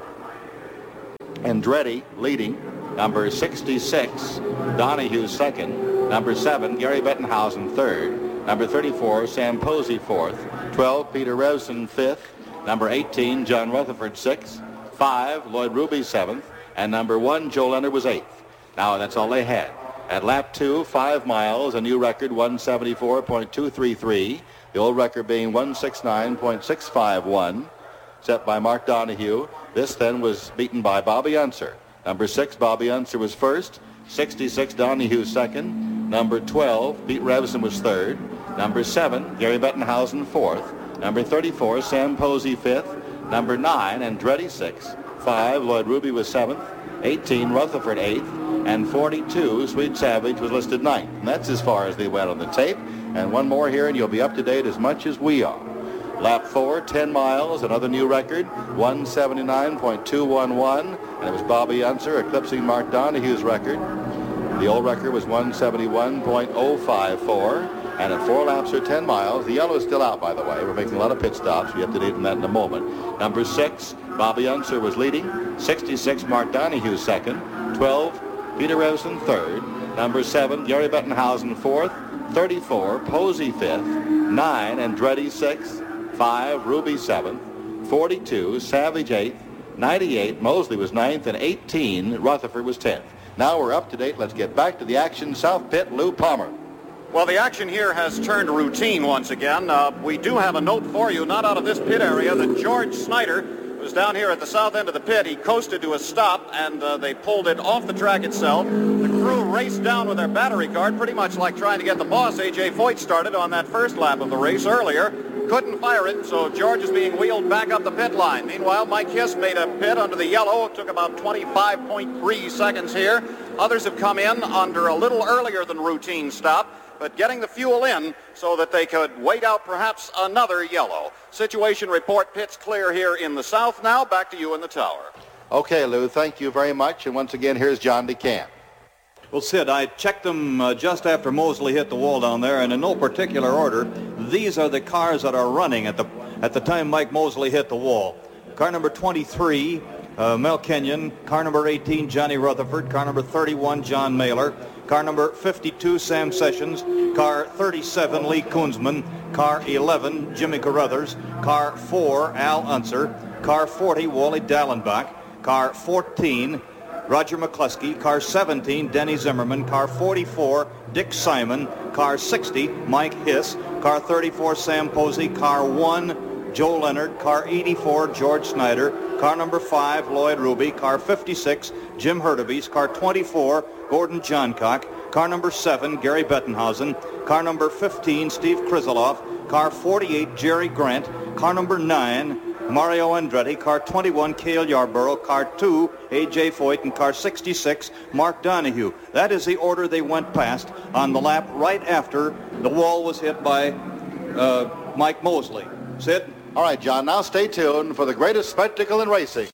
Andretti leading. Number sixty-six, Donahue second. Number seven, Gary Bettenhausen third. Number thirty-four, Sam Posey fourth. twelve, Peter Revson fifth. Number eighteen, John Rutherford sixth. five, Lloyd Ruby seventh. And number one, Joe Leonard was eighth. Now that's all they had. At lap two, five miles, a new record, one seventy-four point two three three. The old record being one sixty-nine point six five one, set by Mark Donahue. This then was beaten by Bobby Unser. Number six, Bobby Unser was first. sixty-six, Donahue second. Number twelve, Pete Revson was third. Number seven, Gary Bettenhausen fourth. Number thirty-four, Sam Posey fifth. Number nine, Andretti sixth. five, Lloyd Ruby was seventh. eighteen, Rutherford eighth. And forty-two, Sweet Savage was listed ninth. And that's as far as they went on the tape. And one more here, and you'll be up to date as much as we are. Lap four, ten miles, another new record, one seventy-nine point two one one, and it was Bobby Unser eclipsing Mark Donahue's record. The old record was one seventy-one point oh five four, and at four laps or ten miles, the yellow is still out, by the way. We're making a lot of pit stops. We have to date on that in a moment. Number six, Bobby Unser was leading. sixty-six, Mark Donahue second. twelve, Peter Revson third. Number seven, Gary Bettenhausen fourth. thirty-four, Posey fifth. nine, Andretti sixth. five, Ruby seventh. forty-two, Savage eighth. ninety-eight, Mosley was ninth. And eighteen, Rutherford was tenth. Now we're up to date. Let's get back to the action. South Pit, Lou Palmer. Well, the action here has turned routine once again. Uh, we do have a note for you, not out of this pit area, that George Snyder was down here at the south end of the pit. He coasted to a stop, and uh, they pulled it off the track itself. The crew raced down with their battery card, pretty much like trying to get the boss, A J Foyt, started on that first lap of the race earlier. Couldn't fire it, so George is being wheeled back up the pit line. Meanwhile, Mike Hiss made a pit under the yellow. It took about twenty-five point three seconds here. Others have come in under a little earlier than routine stop, but getting the fuel in so that they could wait out perhaps another yellow. Situation report, pits clear here in the south now. Back to you in the tower. Okay, Lou, thank you very much. And once again, here's John DeCamp. Well, Sid, I checked them uh, just after Mosley hit the wall down there, and in no particular order, these are the cars that are running at the at the time Mike Mosley hit the wall. Car number twenty-three, uh, Mel Kenyon. Car number eighteen, Johnny Rutherford. Car number thirty-one, John Mailer. Car number fifty-two, Sam Sessions. Car thirty-seven, Lee Koonsman. Car eleven, Jimmy Carruthers. Car four, Al Unser. Car forty, Wally Dallenbach. Car fourteen, Roger McCluskey. Car seventeen, Denny Zimmerman. Car forty-four, Dick Simon. Car sixty, Mike Hiss. Car thirty-four, Sam Posey. Car one, Joe Leonard. Car eighty-four, George Snyder. Car number five, Lloyd Ruby. Car fifty-six, Jim Hurtubise. Car twenty-four, Gordon Johncock. Car number seven, Gary Bettenhausen. Car number fifteen, Steve Krizeloff. Car forty-eight, Jerry Grant. Car number nine, Mario Andretti. Car twenty-one, Cale Yarborough. Car two, A J Foyt. And car sixty-six, Mark Donahue. That is the order they went past on the lap right after the wall was hit by uh, Mike Mosley. Sid? All right, John, now stay tuned for the greatest spectacle in racing.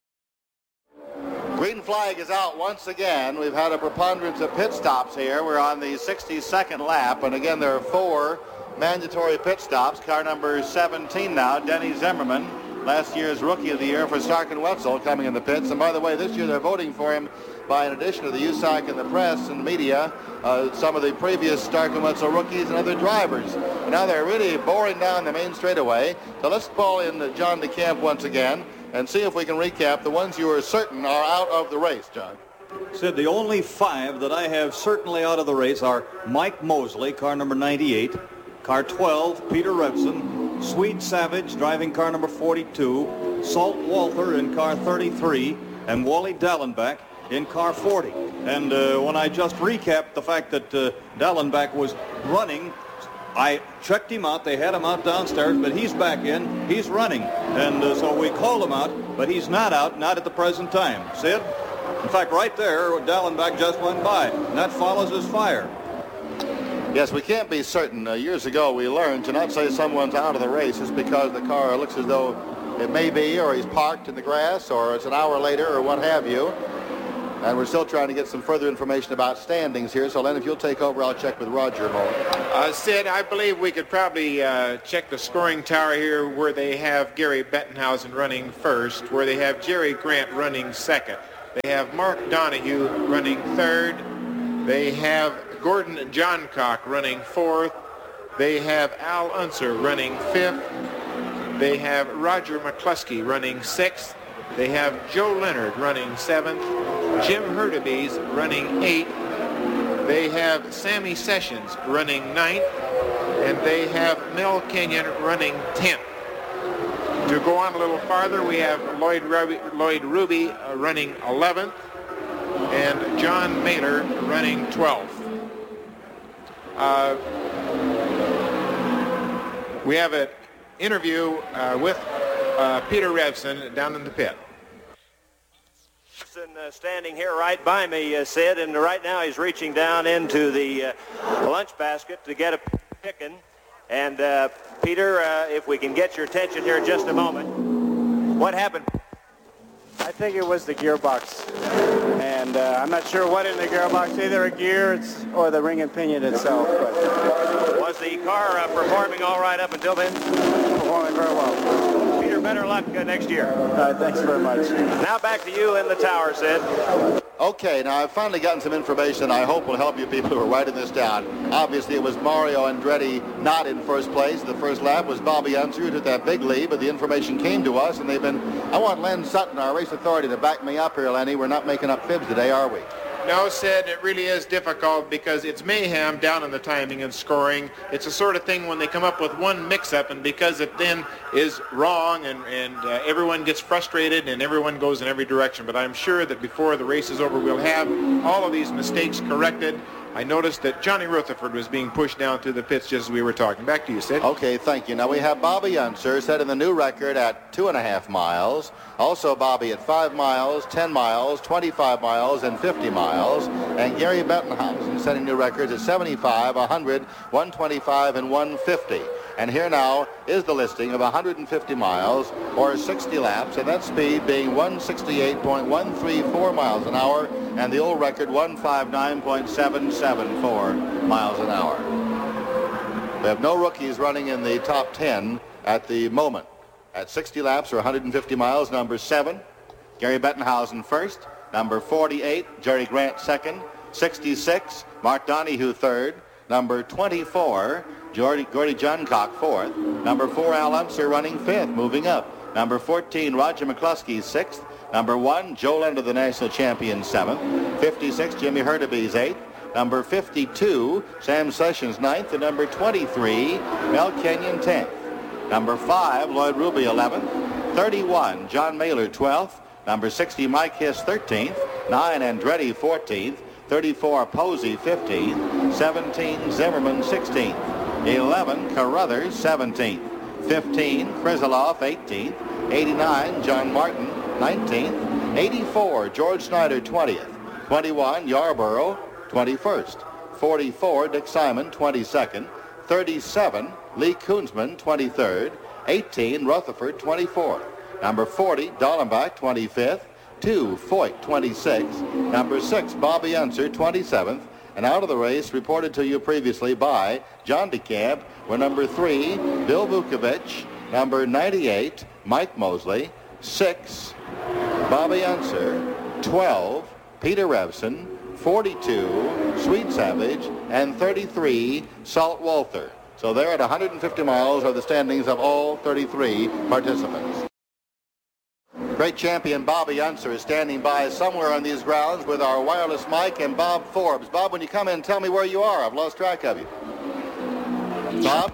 Green flag is out once again. We've had a preponderance of pit stops here. We're on the sixty-second lap, and again, there are four mandatory pit stops. Car number seventeen now, Denny Zimmerman, last year's Rookie of the Year for Stark and Wetzel, coming in the pits. And by the way, this year they're voting for him by, in addition to the U S A C and the press and the media, uh, some of the previous Stark and Wetzel rookies and other drivers. And now they're really boring down the main straightaway. So let's call in John DeCamp once again and see if we can recap the ones you are certain are out of the race, John. Sid, the only five that I have certainly out of the race are Mike Mosley, car number ninety-eight, car twelve, Peter Revson, Sweet Savage, driving car number forty-two, Salt Walther in car thirty-three, and Wally Dallenbach in car forty. And uh, when I just recapped the fact that uh, Dallenbach was running, I checked him out. They had him out downstairs, but he's back in. He's running. And uh, so we called him out, but he's not out, not at the present time. Sid? In fact, right there, Dallenbach just went by, and that follows his fire. Yes, we can't be certain. Uh, years ago, we learned to not say someone's out of the race just because the car looks as though it may be, or he's parked in the grass, or it's an hour later, or what have you. And we're still trying to get some further information about standings here. So, Len, if you'll take over, I'll check with Roger a moment. Uh, Sid, I believe we could probably uh, check the scoring tower here where they have Gary Bettenhausen running first, where they have Jerry Grant running second. They have Mark Donahue running third. They have Gordon Johncock running fourth. They have Al Unser running fifth. They have Roger McCluskey running sixth. They have Joe Leonard running seventh. Jim Hurtubise running eighth. They have Sammy Sessions running ninth. And they have Mel Kenyon running tenth. To go on a little farther, we have Lloyd Ruby, Lloyd Ruby uh, running eleventh. And John Mailer running twelfth. Uh, we have an interview uh, with uh, Peter Revson down in the pit. Uh, standing here right by me, uh, Sid, and right now he's reaching down into the uh, lunch basket to get a chicken. And uh, Peter, uh, if we can get your attention here in just a moment, what happened? I think it was the gearbox, and uh, I'm not sure what in the gearbox, either a gear it's, or the ring and pinion itself. But was the car uh, performing all right up until then? Performing very well. Peter, better luck uh, next year. All right, thanks very much. Now back to you in the tower, Sid. Okay, now I've finally gotten some information I hope will help you people who are writing this down. Obviously, it was Mario Andretti not in first place. The first lap was Bobby Unser who took that big lead, but the information came to us, and they've been... I want Len Sutton, our race authority, to back me up here, Lenny. We're not making up fibs today, are we? No, Sid, it really is difficult because it's mayhem down in the timing and scoring. It's the sort of thing when they come up with one mix-up, and because it then is wrong and, and uh, everyone gets frustrated and everyone goes in every direction. But I'm sure that before the race is over, we'll have all of these mistakes corrected. I noticed that Johnny Rutherford was being pushed down through the pits just as we were talking. Back to you, Sid. Okay, thank you. Now we have Bobby Unser setting the new record at two and a half miles. Also Bobby at five miles, ten miles, twenty-five miles, and fifty miles. And Gary Bettenhausen setting new records at seventy-five, one hundred, one twenty-five, and one fifty. And here now is the listing of one hundred fifty miles or sixty laps, and that speed being one sixty-eight point one three four miles an hour, and the old record one fifty-nine point seven seven four miles an hour. We have no rookies running in the top ten at the moment. At sixty laps or one hundred fifty miles, number seven, Gary Bettenhausen first, number forty-eight, Jerry Grant second, sixty-six, Mark Donahue third, number twenty-four, Gordy, Gordy Johncock fourth, number four, Al Unser running fifth, moving up, number fourteen, Roger McCluskey sixth, number one, Joe Leonard, the national champion, seventh, fifty-six, Jimmy Hurtubise eighth, number fifty-two, Sam Sessions ninth, and number twenty-three, Mel Kenyon tenth, number five, Lloyd Ruby eleventh, thirty-one, John Mailer twelfth, number sixty, Mike Hiss thirteenth, nine, Andretti fourteenth, thirty-four, Posey fifteenth, seventeen, Zimmerman sixteenth, eleven, Carruthers seventeenth, fifteen, Krisilov eighteenth, eighty-nine, John Martin nineteenth, eighty-four, George Snyder twentieth, twenty-one, Yarborough twenty-first, forty-four, Dick Simon twenty-second, thirty-seven, Lee Koonsman twenty-third, eighteen, Rutherford twenty-fourth, number forty, Dallenbach twenty-fifth, two, Foyt twenty-sixth, number six, Bobby Unser twenty-seventh, and out of the race reported to you previously by John DeCamp were number three, Bill Vukovich, number ninety-eight, Mike Mosley, six, Bobby Unser, twelve, Peter Revson, forty-two, Sweet Savage, and thirty-three, Salt Walther. So there at one hundred fifty miles are the standings of all thirty-three participants. Great champion Bobby Unser is standing by somewhere on these grounds with our wireless mic and Bob Forbes. Bob, when you come in, tell me where you are. I've lost track of you. Bob?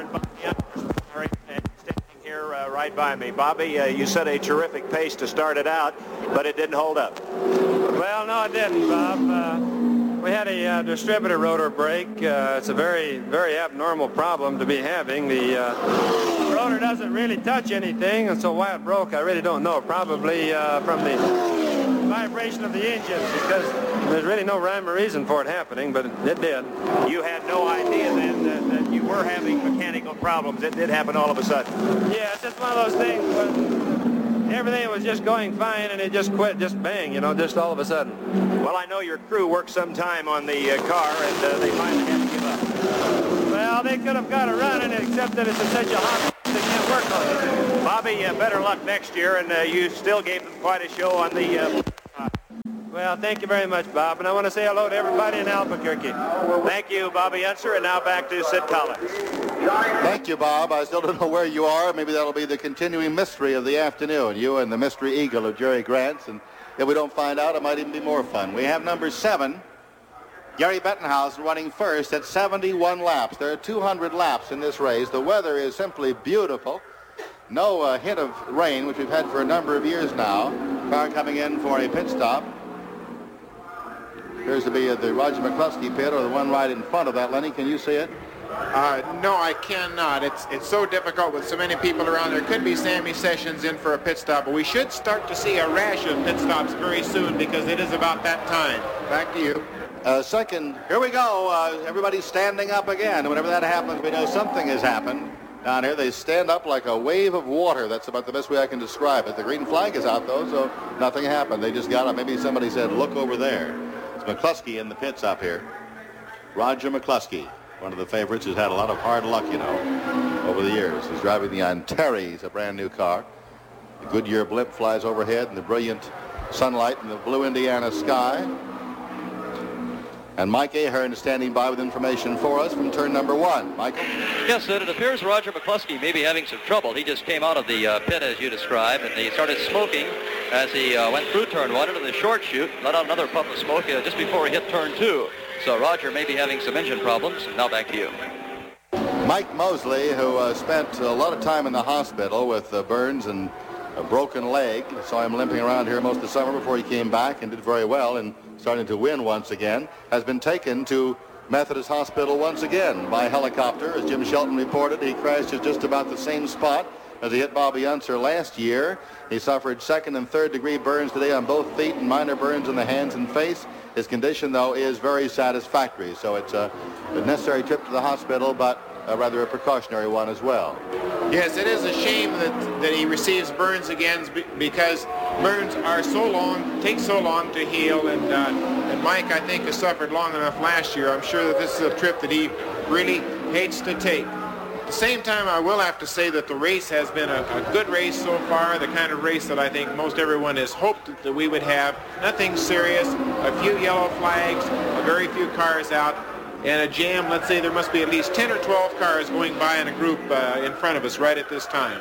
Standing here uh, right by me. Bobby, uh, you set a terrific pace to start it out, but it didn't hold up. Well, no, it didn't, Bob. Uh, we had a uh, distributor rotor break. Uh, it's a very, very abnormal problem to be having. The uh, rotor doesn't really touch anything, and so why it broke, I really don't know. Probably uh, from the vibration of the engine, because there's really no rhyme or reason for it happening, but it, it did. You had no idea then that, that you were having mechanical problems. It did happen all of a sudden. Yeah, it's just one of those things. But everything was just going fine, and it just quit, just bang, you know, just all of a sudden. Well, I know your crew worked some time on the uh, car, and uh, they finally had to give up. Well, they could have got it running, except that it's in such a hot they can't work on it. Bobby, uh, better luck next year, and uh, you still gave them quite a show on the... Uh, Well, thank you very much, Bob, and I want to say hello to everybody in Albuquerque. Thank you, Bobby Unser, and now back to Sid Collins. Thank you, Bob. I still don't know where you are. Maybe that'll be the continuing mystery of the afternoon, you and the mystery eagle of Jerry Grants, and if we don't find out, it might even be more fun. We have number seven, Gary Bettenhausen, running first at seventy-one laps. There are two hundred laps in this race. The weather is simply beautiful. No uh, hint of rain, which we've had for a number of years now. Car coming in for a pit stop. Appears to be at the Roger McCluskey pit, or the one right in front of that. Lenny, can you see it? Uh, no, I cannot. It's it's so difficult with so many people around. There could be Sammy Sessions in for a pit stop, but we should start to see a rash of pit stops very soon because it is about that time. Back to you. Uh, second, here we go. Uh, everybody's standing up again. Whenever that happens, we know something has happened. Down here, they stand up like a wave of water. That's about the best way I can describe it. The green flag is out, though, so nothing happened. They just got up. Maybe somebody said, look over there. It's McCluskey in the pits up here. Roger McCluskey, one of the favorites, who's had a lot of hard luck, you know, over the years. He's driving the Antares, a brand new car. The Goodyear blimp flies overhead in the brilliant sunlight in the blue Indiana sky. And Mike Ahern is standing by with information for us from turn number one. Michael? Yes, Sid, it appears Roger McCluskey may be having some trouble. He just came out of the uh, pit, as you described, and he started smoking as he uh, went through turn one into the short chute, let out another puff of smoke uh, just before he hit turn two. So Roger may be having some engine problems. Now back to you. Mike Mosley, who uh, spent a lot of time in the hospital with uh, burns and a broken leg. I saw him limping around here most of the summer before he came back and did very well and starting to win once again, has been taken to Methodist Hospital once again by helicopter. As Jim Shelton reported, he crashed at just about the same spot as he hit Bobby Unser last year. He suffered second and third degree burns today on both feet and minor burns in the hands and face. His condition, though, is very satisfactory, so it's a, a necessary trip to the hospital, but a rather a precautionary one as well. Yes, it is a shame that, that he receives burns again because burns are so long, take so long to heal, and, uh, and Mike, I think, has suffered long enough last year. I'm sure that this is a trip that he really hates to take. At the same time, I will have to say that the race has been a, a good race so far, the kind of race that I think most everyone has hoped that we would have. Nothing serious, a few yellow flags, a very few cars out, and a jam. Let's say there must be at least ten or twelve cars going by in a group uh, in front of us right at this time.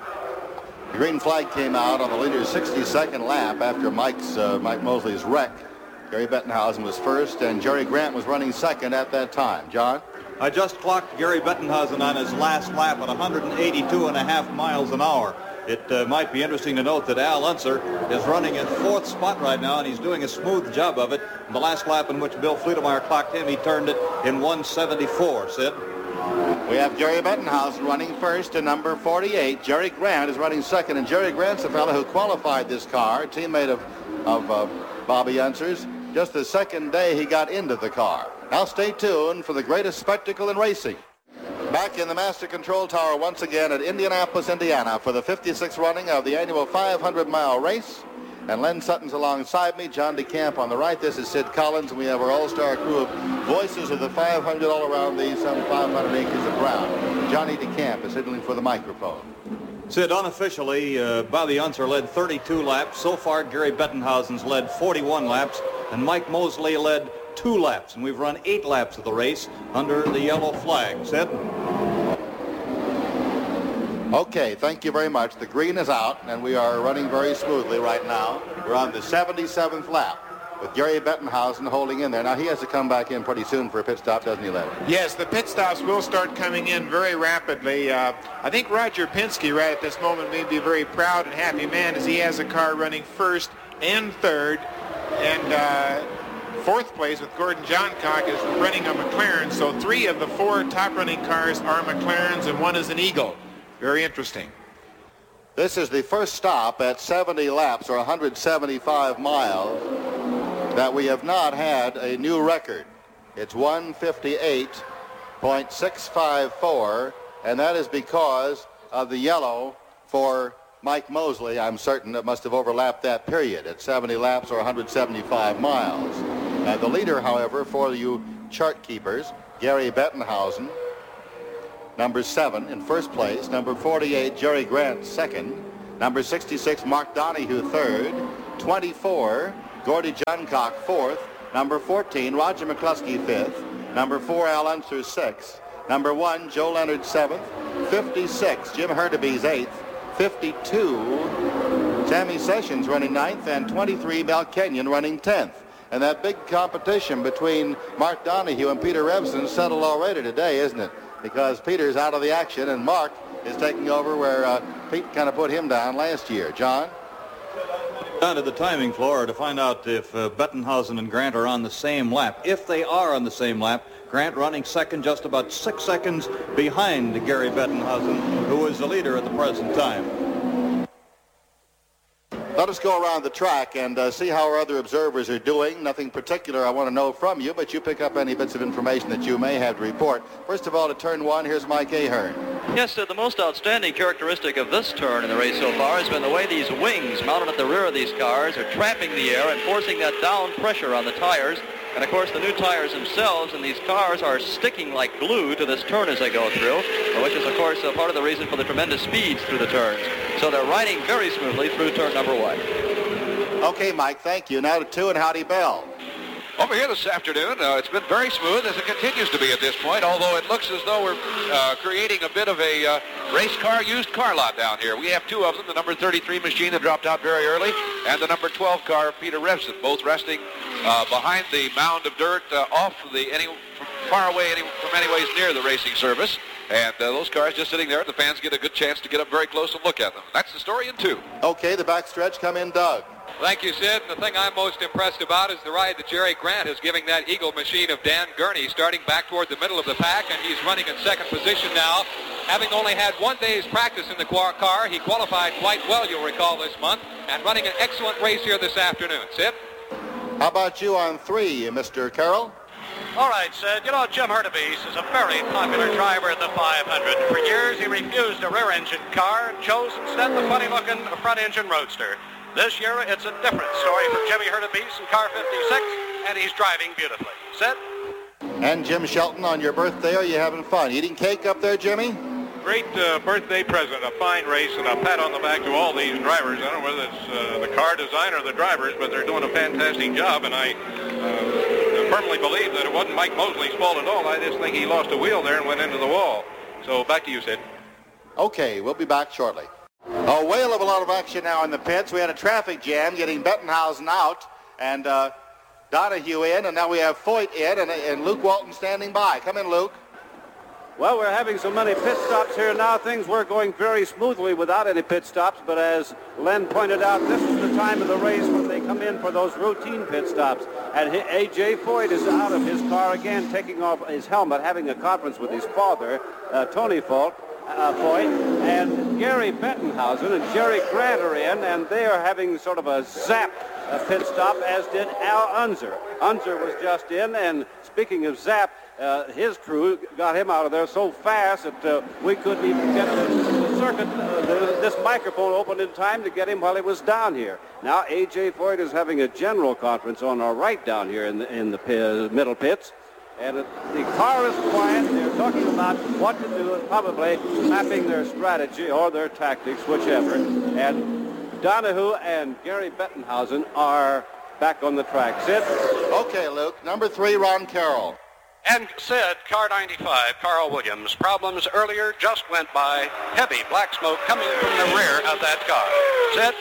The green flag came out on the leader's sixty-second lap after Mike's uh, Mike Mosley's wreck. Gary Bettenhausen was first, and Jerry Grant was running second at that time. John? I just clocked Gary Bettenhausen on his last lap at one eighty-two and a half miles an hour. It uh, might be interesting to note that Al Unser is running in fourth spot right now, and he's doing a smooth job of it. In the last lap in which Bill Fleetemeyer clocked him, he turned it in one seventy-four, Sid. We have Jerry Bettenhausen running first to number forty-eight. Jerry Grant is running second, and Jerry Grant's the fellow who qualified this car, a teammate of, of uh, Bobby Unser's. Just the second day he got into the car. Now stay tuned for the greatest spectacle in racing. Back in the Master Control Tower once again at Indianapolis, Indiana for the fifty-sixth running of the annual five hundred mile race. And Len Sutton's alongside me, John DeCamp on the right. This is Sid Collins, and we have our all-star crew of voices of the five hundred all around these some five hundred acres of ground. Johnny DeCamp is signaling for the microphone. Sid, unofficially, uh, Bobby Unser led thirty-two laps. So far, Gary Bettenhausen's led forty-one laps, and Mike Mosley led two laps, and we've run eight laps of the race under the yellow flag. Sid? Okay, thank you very much. The green is out, and we are running very smoothly right now. We're on the seventy-seventh lap with Gary Bettenhausen holding in there. Now, he has to come back in pretty soon for a pit stop, doesn't he, Larry? Yes, the pit stops will start coming in very rapidly. Uh, I think Roger Penske right at this moment may be a very proud and happy man as he has a car running first and third, and uh, fourth place with Gordon Johncock is running a McLaren. So three of the four top running cars are McLarens, and one is an Eagle. Very interesting. This is the first stop at seventy laps, or one hundred seventy-five miles, that we have not had a new record. It's one fifty-eight point six five four, and that is because of the yellow for Mike Mosley, I'm certain, that must have overlapped that period at seventy laps or one hundred seventy-five miles. Uh, the leader, however, for you chart keepers, Gary Bettenhausen, number seven in first place, number forty-eight, Jerry Grant, second, number sixty-six, Mark Donahue, third, twenty-four, Gordy Johncock, fourth, number fourteen, Roger McCluskey, fifth, number four, Al Unser, sixth, number one, Joe Leonard, seventh, fifty-six, Jim Hurtubise, eighth, fifty-two, Sammy Sessions running ninth, and twenty-three, Mel Kenyon running tenth. And that big competition between Mark Donahue and Peter Revson settled already today, isn't it? Because Peter's out of the action and Mark is taking over where uh, Pete kind of put him down last year. John? Down to the timing floor to find out if uh, Bettenhausen and Grant are on the same lap. If they are on the same lap, Grant running second, just about six seconds behind Gary Bettenhausen, who is the leader at the present time. Let us go around the track and uh, see how our other observers are doing. Nothing particular I want to know from you, but you pick up any bits of information that you may have to report. First of all, to turn one, here's Mike Ahern. Yes, uh, the most outstanding characteristic of this turn in the race so far has been the way these wings mounted at the rear of these cars are trapping the air and forcing that down pressure on the tires. And, of course, the new tires themselves and these cars are sticking like glue to this turn as they go through, which is, of course, uh, part of the reason for the tremendous speeds through the turns. So they're riding very smoothly through turn number one. Okay, Mike, thank you. Now to two and Howdy Bell. Over here this afternoon, uh, it's been very smooth, as it continues to be at this point, although it looks as though we're uh, creating a bit of a uh, race car, used car lot down here. We have two of them, the number thirty-three machine that dropped out very early, and the number twelve car, Peter Revson, both resting uh, behind the mound of dirt uh, off the any from far away any, from anyways near the racing service. And uh, those cars just sitting there, the fans get a good chance to get up very close and look at them. That's the story in two. Okay, the backstretch, come in, Doug. Thank you, Sid. And the thing I'm most impressed about is the ride that Jerry Grant is giving that Eagle machine of Dan Gurney, starting back toward the middle of the pack, and he's running in second position now. Having only had one day's practice in the car, he qualified quite well, you'll recall, this month, and running an excellent race here this afternoon. Sid? How about you on three, Mister Carroll? All right, Sid. You know, Jim Hurtubise is a very popular driver at the five hundred. For years, he refused a rear-engine car and chose instead the funny-looking front-engine roadster. This year, it's a different story for Jimmy Hurtubise in car fifty-six, and he's driving beautifully. Sid? And Jim Shelton, on your birthday, are you having fun? Eating cake up there, Jimmy? Great uh, birthday present, a fine race, and a pat on the back to all these drivers. I don't know whether it's uh, the car design or the drivers, but they're doing a fantastic job, and I uh, firmly believe that it wasn't Mike Mosley's fault at all. I just think he lost a wheel there and went into the wall. So back to you, Sid. Okay, we'll be back shortly. A whale of a lot of action now in the pits. We had a traffic jam getting Bettenhausen out and uh, Donahue in, and now we have Foyt in and, and Luke Walton standing by. Come in, Luke. Well, we're having so many pit stops here now. Things were going very smoothly without any pit stops, but as Len pointed out, this is the time of the race when they come in for those routine pit stops. And A J Foyt is out of his car again, taking off his helmet, having a conference with his father, uh, Tony Foyt. Uh, Foyt, and Gary Bettenhausen and Jerry Grant are in, and they are having sort of a zap uh, pit stop, as did Al Unser. Unser was just in, and speaking of zap, uh, his crew got him out of there so fast that uh, we couldn't even get the, the circuit, uh, the, this microphone open in time to get him while he was down here. Now A J Foyt is having a general conference on our right down here in the, in the pit, middle pits. And it, the car is quiet. They're talking about what to do and probably mapping their strategy or their tactics, whichever. And Donahue and Gary Bettenhausen are back on the track. Sid? Okay, Luke. Number three, Ron Carroll. And Sid, car ninety-five, Carl Williams. Problems earlier just went by. Heavy black smoke coming from the rear of that car. Sid?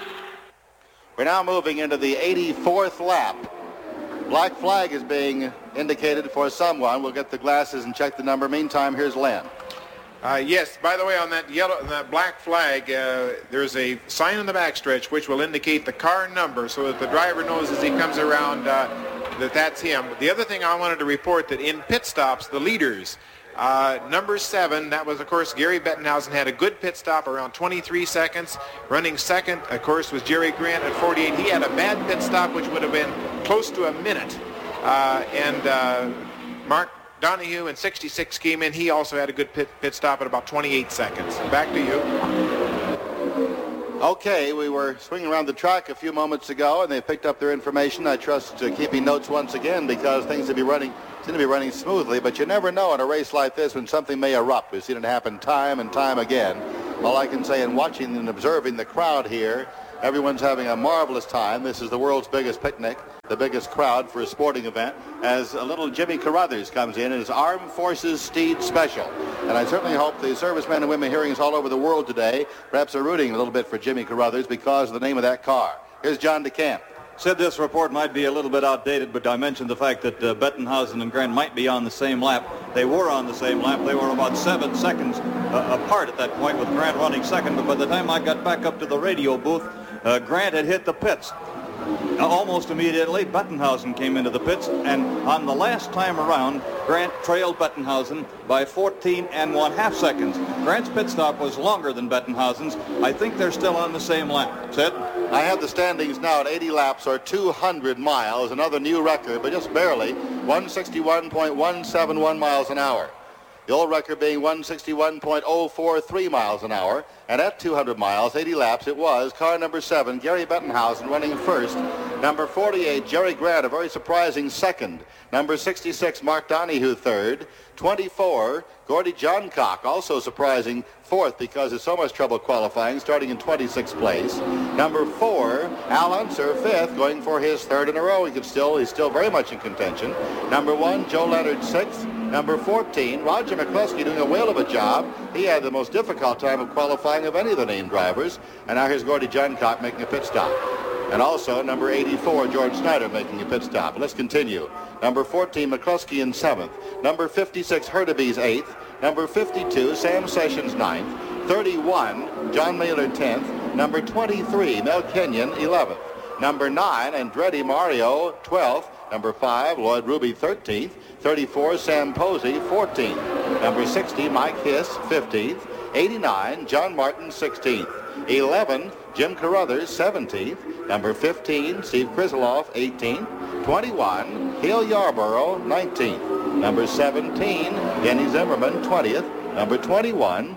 We're now moving into the eighty-fourth lap. Black flag is being indicated for someone. We'll get the glasses and check the number. Meantime, here's Len. Uh, yes, by the way, on that yellow, on that black flag, uh, there's a sign on the backstretch which will indicate the car number so that the driver knows as he comes around uh, that that's him. The other thing I wanted to report, that in pit stops, the leaders, uh, number seven, that was, of course, Gary Bettenhausen, had a good pit stop around twenty-three seconds. Running second, of course, was Jerry Grant at forty-eight. He had a bad pit stop, which would have been close to a minute. Uh, and uh, Mark Donahue in sixty-six came in. He also had a good pit, pit stop at about twenty-eight seconds. Back to you. Okay, we were swinging around the track a few moments ago, and they picked up their information. I trust uh, keeping notes once again because things will be running, seem to be running smoothly. But you never know in a race like this when something may erupt. We've seen it happen time and time again. All I can say in watching and observing the crowd here, everyone's having a marvelous time. This is the world's biggest picnic, the biggest crowd for a sporting event, as a little Jimmy Carruthers comes in as Armed Forces Steed Special. And I certainly hope the servicemen and women hearing us all over the world today perhaps are rooting a little bit for Jimmy Carruthers because of the name of that car. Here's John DeCamp. Said this report might be a little bit outdated, but I mentioned the fact that uh, Bettenhausen and Grant might be on the same lap. They were on the same lap. They were about seven seconds uh, apart at that point with Grant running second, but by the time I got back up to the radio booth, uh, Grant had hit the pits. Almost immediately, Bettenhausen came into the pits, and on the last time around, Grant trailed Bettenhausen by fourteen and one half seconds. Grant's pit stop was longer than Bettenhausen's. I think they're still on the same lap. Sid? I have the standings now at eighty laps or two hundred miles, another new record, but just barely, one sixty-one point one seven one miles an hour. The old record being one sixty-one point oh four three miles an hour. And at two hundred miles, eighty laps, it was car number seven, Gary Bettenhausen, running first. Number forty-eight, Jerry Grant, a very surprising second. Number sixty-six, Mark Donahue, third. twenty-four, Gordy Johncock, also surprising fourth because there's so much trouble qualifying, starting in twenty-sixth place. Number four, Al Unser, fifth, going for his third in a row. He could still, he's still very much in contention. Number one, Joe Leonard, sixth. Number fourteen, Roger McCluskey, doing a whale of a job. He had the most difficult time of qualifying of any of the named drivers. And now here's Gordy Johncock making a pit stop. And also number eighty-four, George Snyder, making a pit stop. Let's continue. Number fourteen, McCluskey in seventh. Number fifty-six, Hurtubise, eighth. Number fifty-two, Sam Sessions, ninth. thirty-one, John Mailer, tenth. Number twenty-three, Mel Kenyon, eleventh. Number nine, Andretti Mario, twelfth. Number five, Lloyd Ruby, thirteenth. thirty-four, Sam Posey, fourteenth. Number sixty, Mike Hiss, fifteenth. eighty-nine, John Martin, sixteenth. eleven, Jim Carruthers, seventeenth. Number fifteen, Steve Krislov, eighteenth. twenty-one, Hale Yarborough, nineteenth. Number seventeen, Denny Zimmerman, twentieth. Number twenty-one,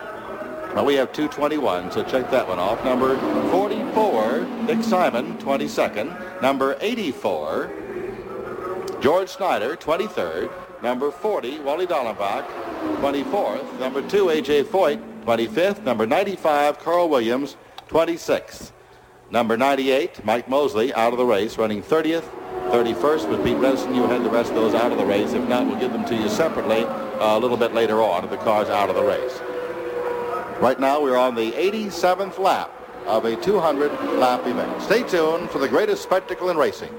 well, we have two twenty-one, so check that one off. Number forty-four, Dick Simon, twenty-second. Number eighty-four, George Snyder, twenty-third. Number forty, Wally Dallenbach, twenty-fourth. Number two, A J Foyt, twenty-fifth. Number ninety-five, Carl Williams, twenty-sixth. Number ninety-eight, Mike Mosley, out of the race, running thirtieth. thirty-first with Pete Redson. You had the rest of those out of the race. If not, we'll give them to you separately uh, a little bit later on if the car's out of the race. Right now, we're on the eighty-seventh lap of a two hundred lap event. Stay tuned for the greatest spectacle in racing.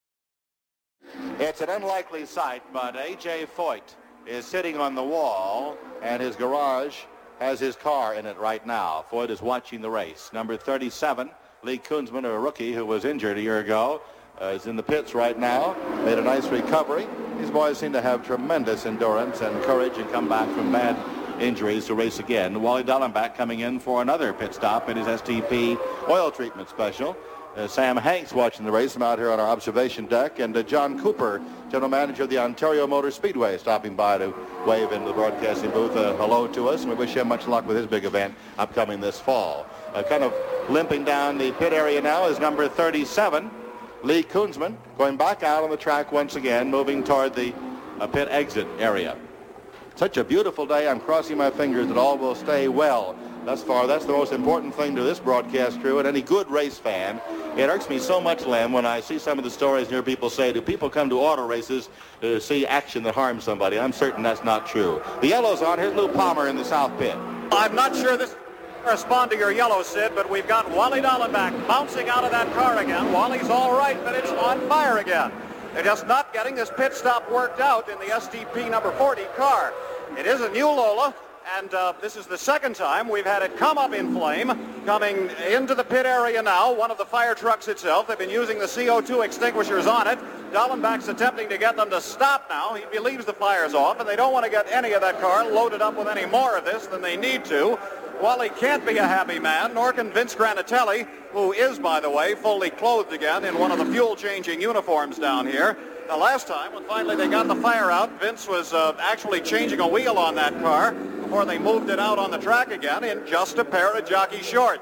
It's an unlikely sight, but A J Foyt is sitting on the wall, and his garage has his car in it right now. Foyt is watching the race. Number thirty-seven, Lee Kunzman, a rookie who was injured a year ago, uh, is in the pits right now. Made a nice recovery. These boys seem to have tremendous endurance and courage and come back from bad injuries to race again. Wally Dallenbach coming in for another pit stop in his S T P oil treatment special. Uh, Sam Hanks watching the race from out here on our observation deck, and uh, John Cooper, general manager of the Ontario Motor Speedway, stopping by to wave into the broadcasting booth uh, hello to us, and we wish him much luck with his big event upcoming this fall. Uh, kind of limping down the pit area now is number thirty-seven, Lee Kunzman, going back out on the track once again, moving toward the uh, pit exit area. Such a beautiful day. I'm crossing my fingers that all will stay well thus far. That's the most important thing to this broadcast crew and any good race fan. It irks me so much, Lem, when I see some of the stories and hear people say, do people come to auto races to see action that harms somebody? I'm certain that's not true. The yellow's on. Here's Lou Palmer in the south pit. I'm not sure this corresponds to your yellow, Sid, but we've got Wally Dallenbach bouncing out of that car again. Wally's all right, but it's on fire again. They're just not getting this pit stop worked out in the S T P number forty car. It is a new Lola, and uh, this is the second time we've had it come up in flame, coming into the pit area now, one of the fire trucks itself. They've been using the C O two extinguishers on it. Dallenbach's attempting to get them to stop now. He believes the fire's off, and they don't want to get any of that car loaded up with any more of this than they need to. Wally can't be a happy man, nor can Vince Granatelli, who is, by the way, fully clothed again in one of the fuel-changing uniforms down here. The last time, when finally they got the fire out, Vince was uh, actually changing a wheel on that car before they moved it out on the track again in just a pair of jockey shorts.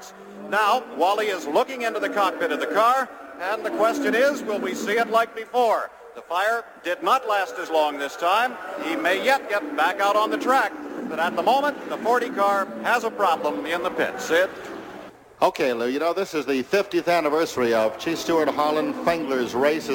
Now, Wally is looking into the cockpit of the car, and the question is, will we see it like before? The fire did not last as long this time. He may yet get back out on the track, but at the moment, the forty car has a problem in the pit. Sid? Okay, Lou, you know, this is the fiftieth anniversary of Chief Stewart Harlan Fengler's race.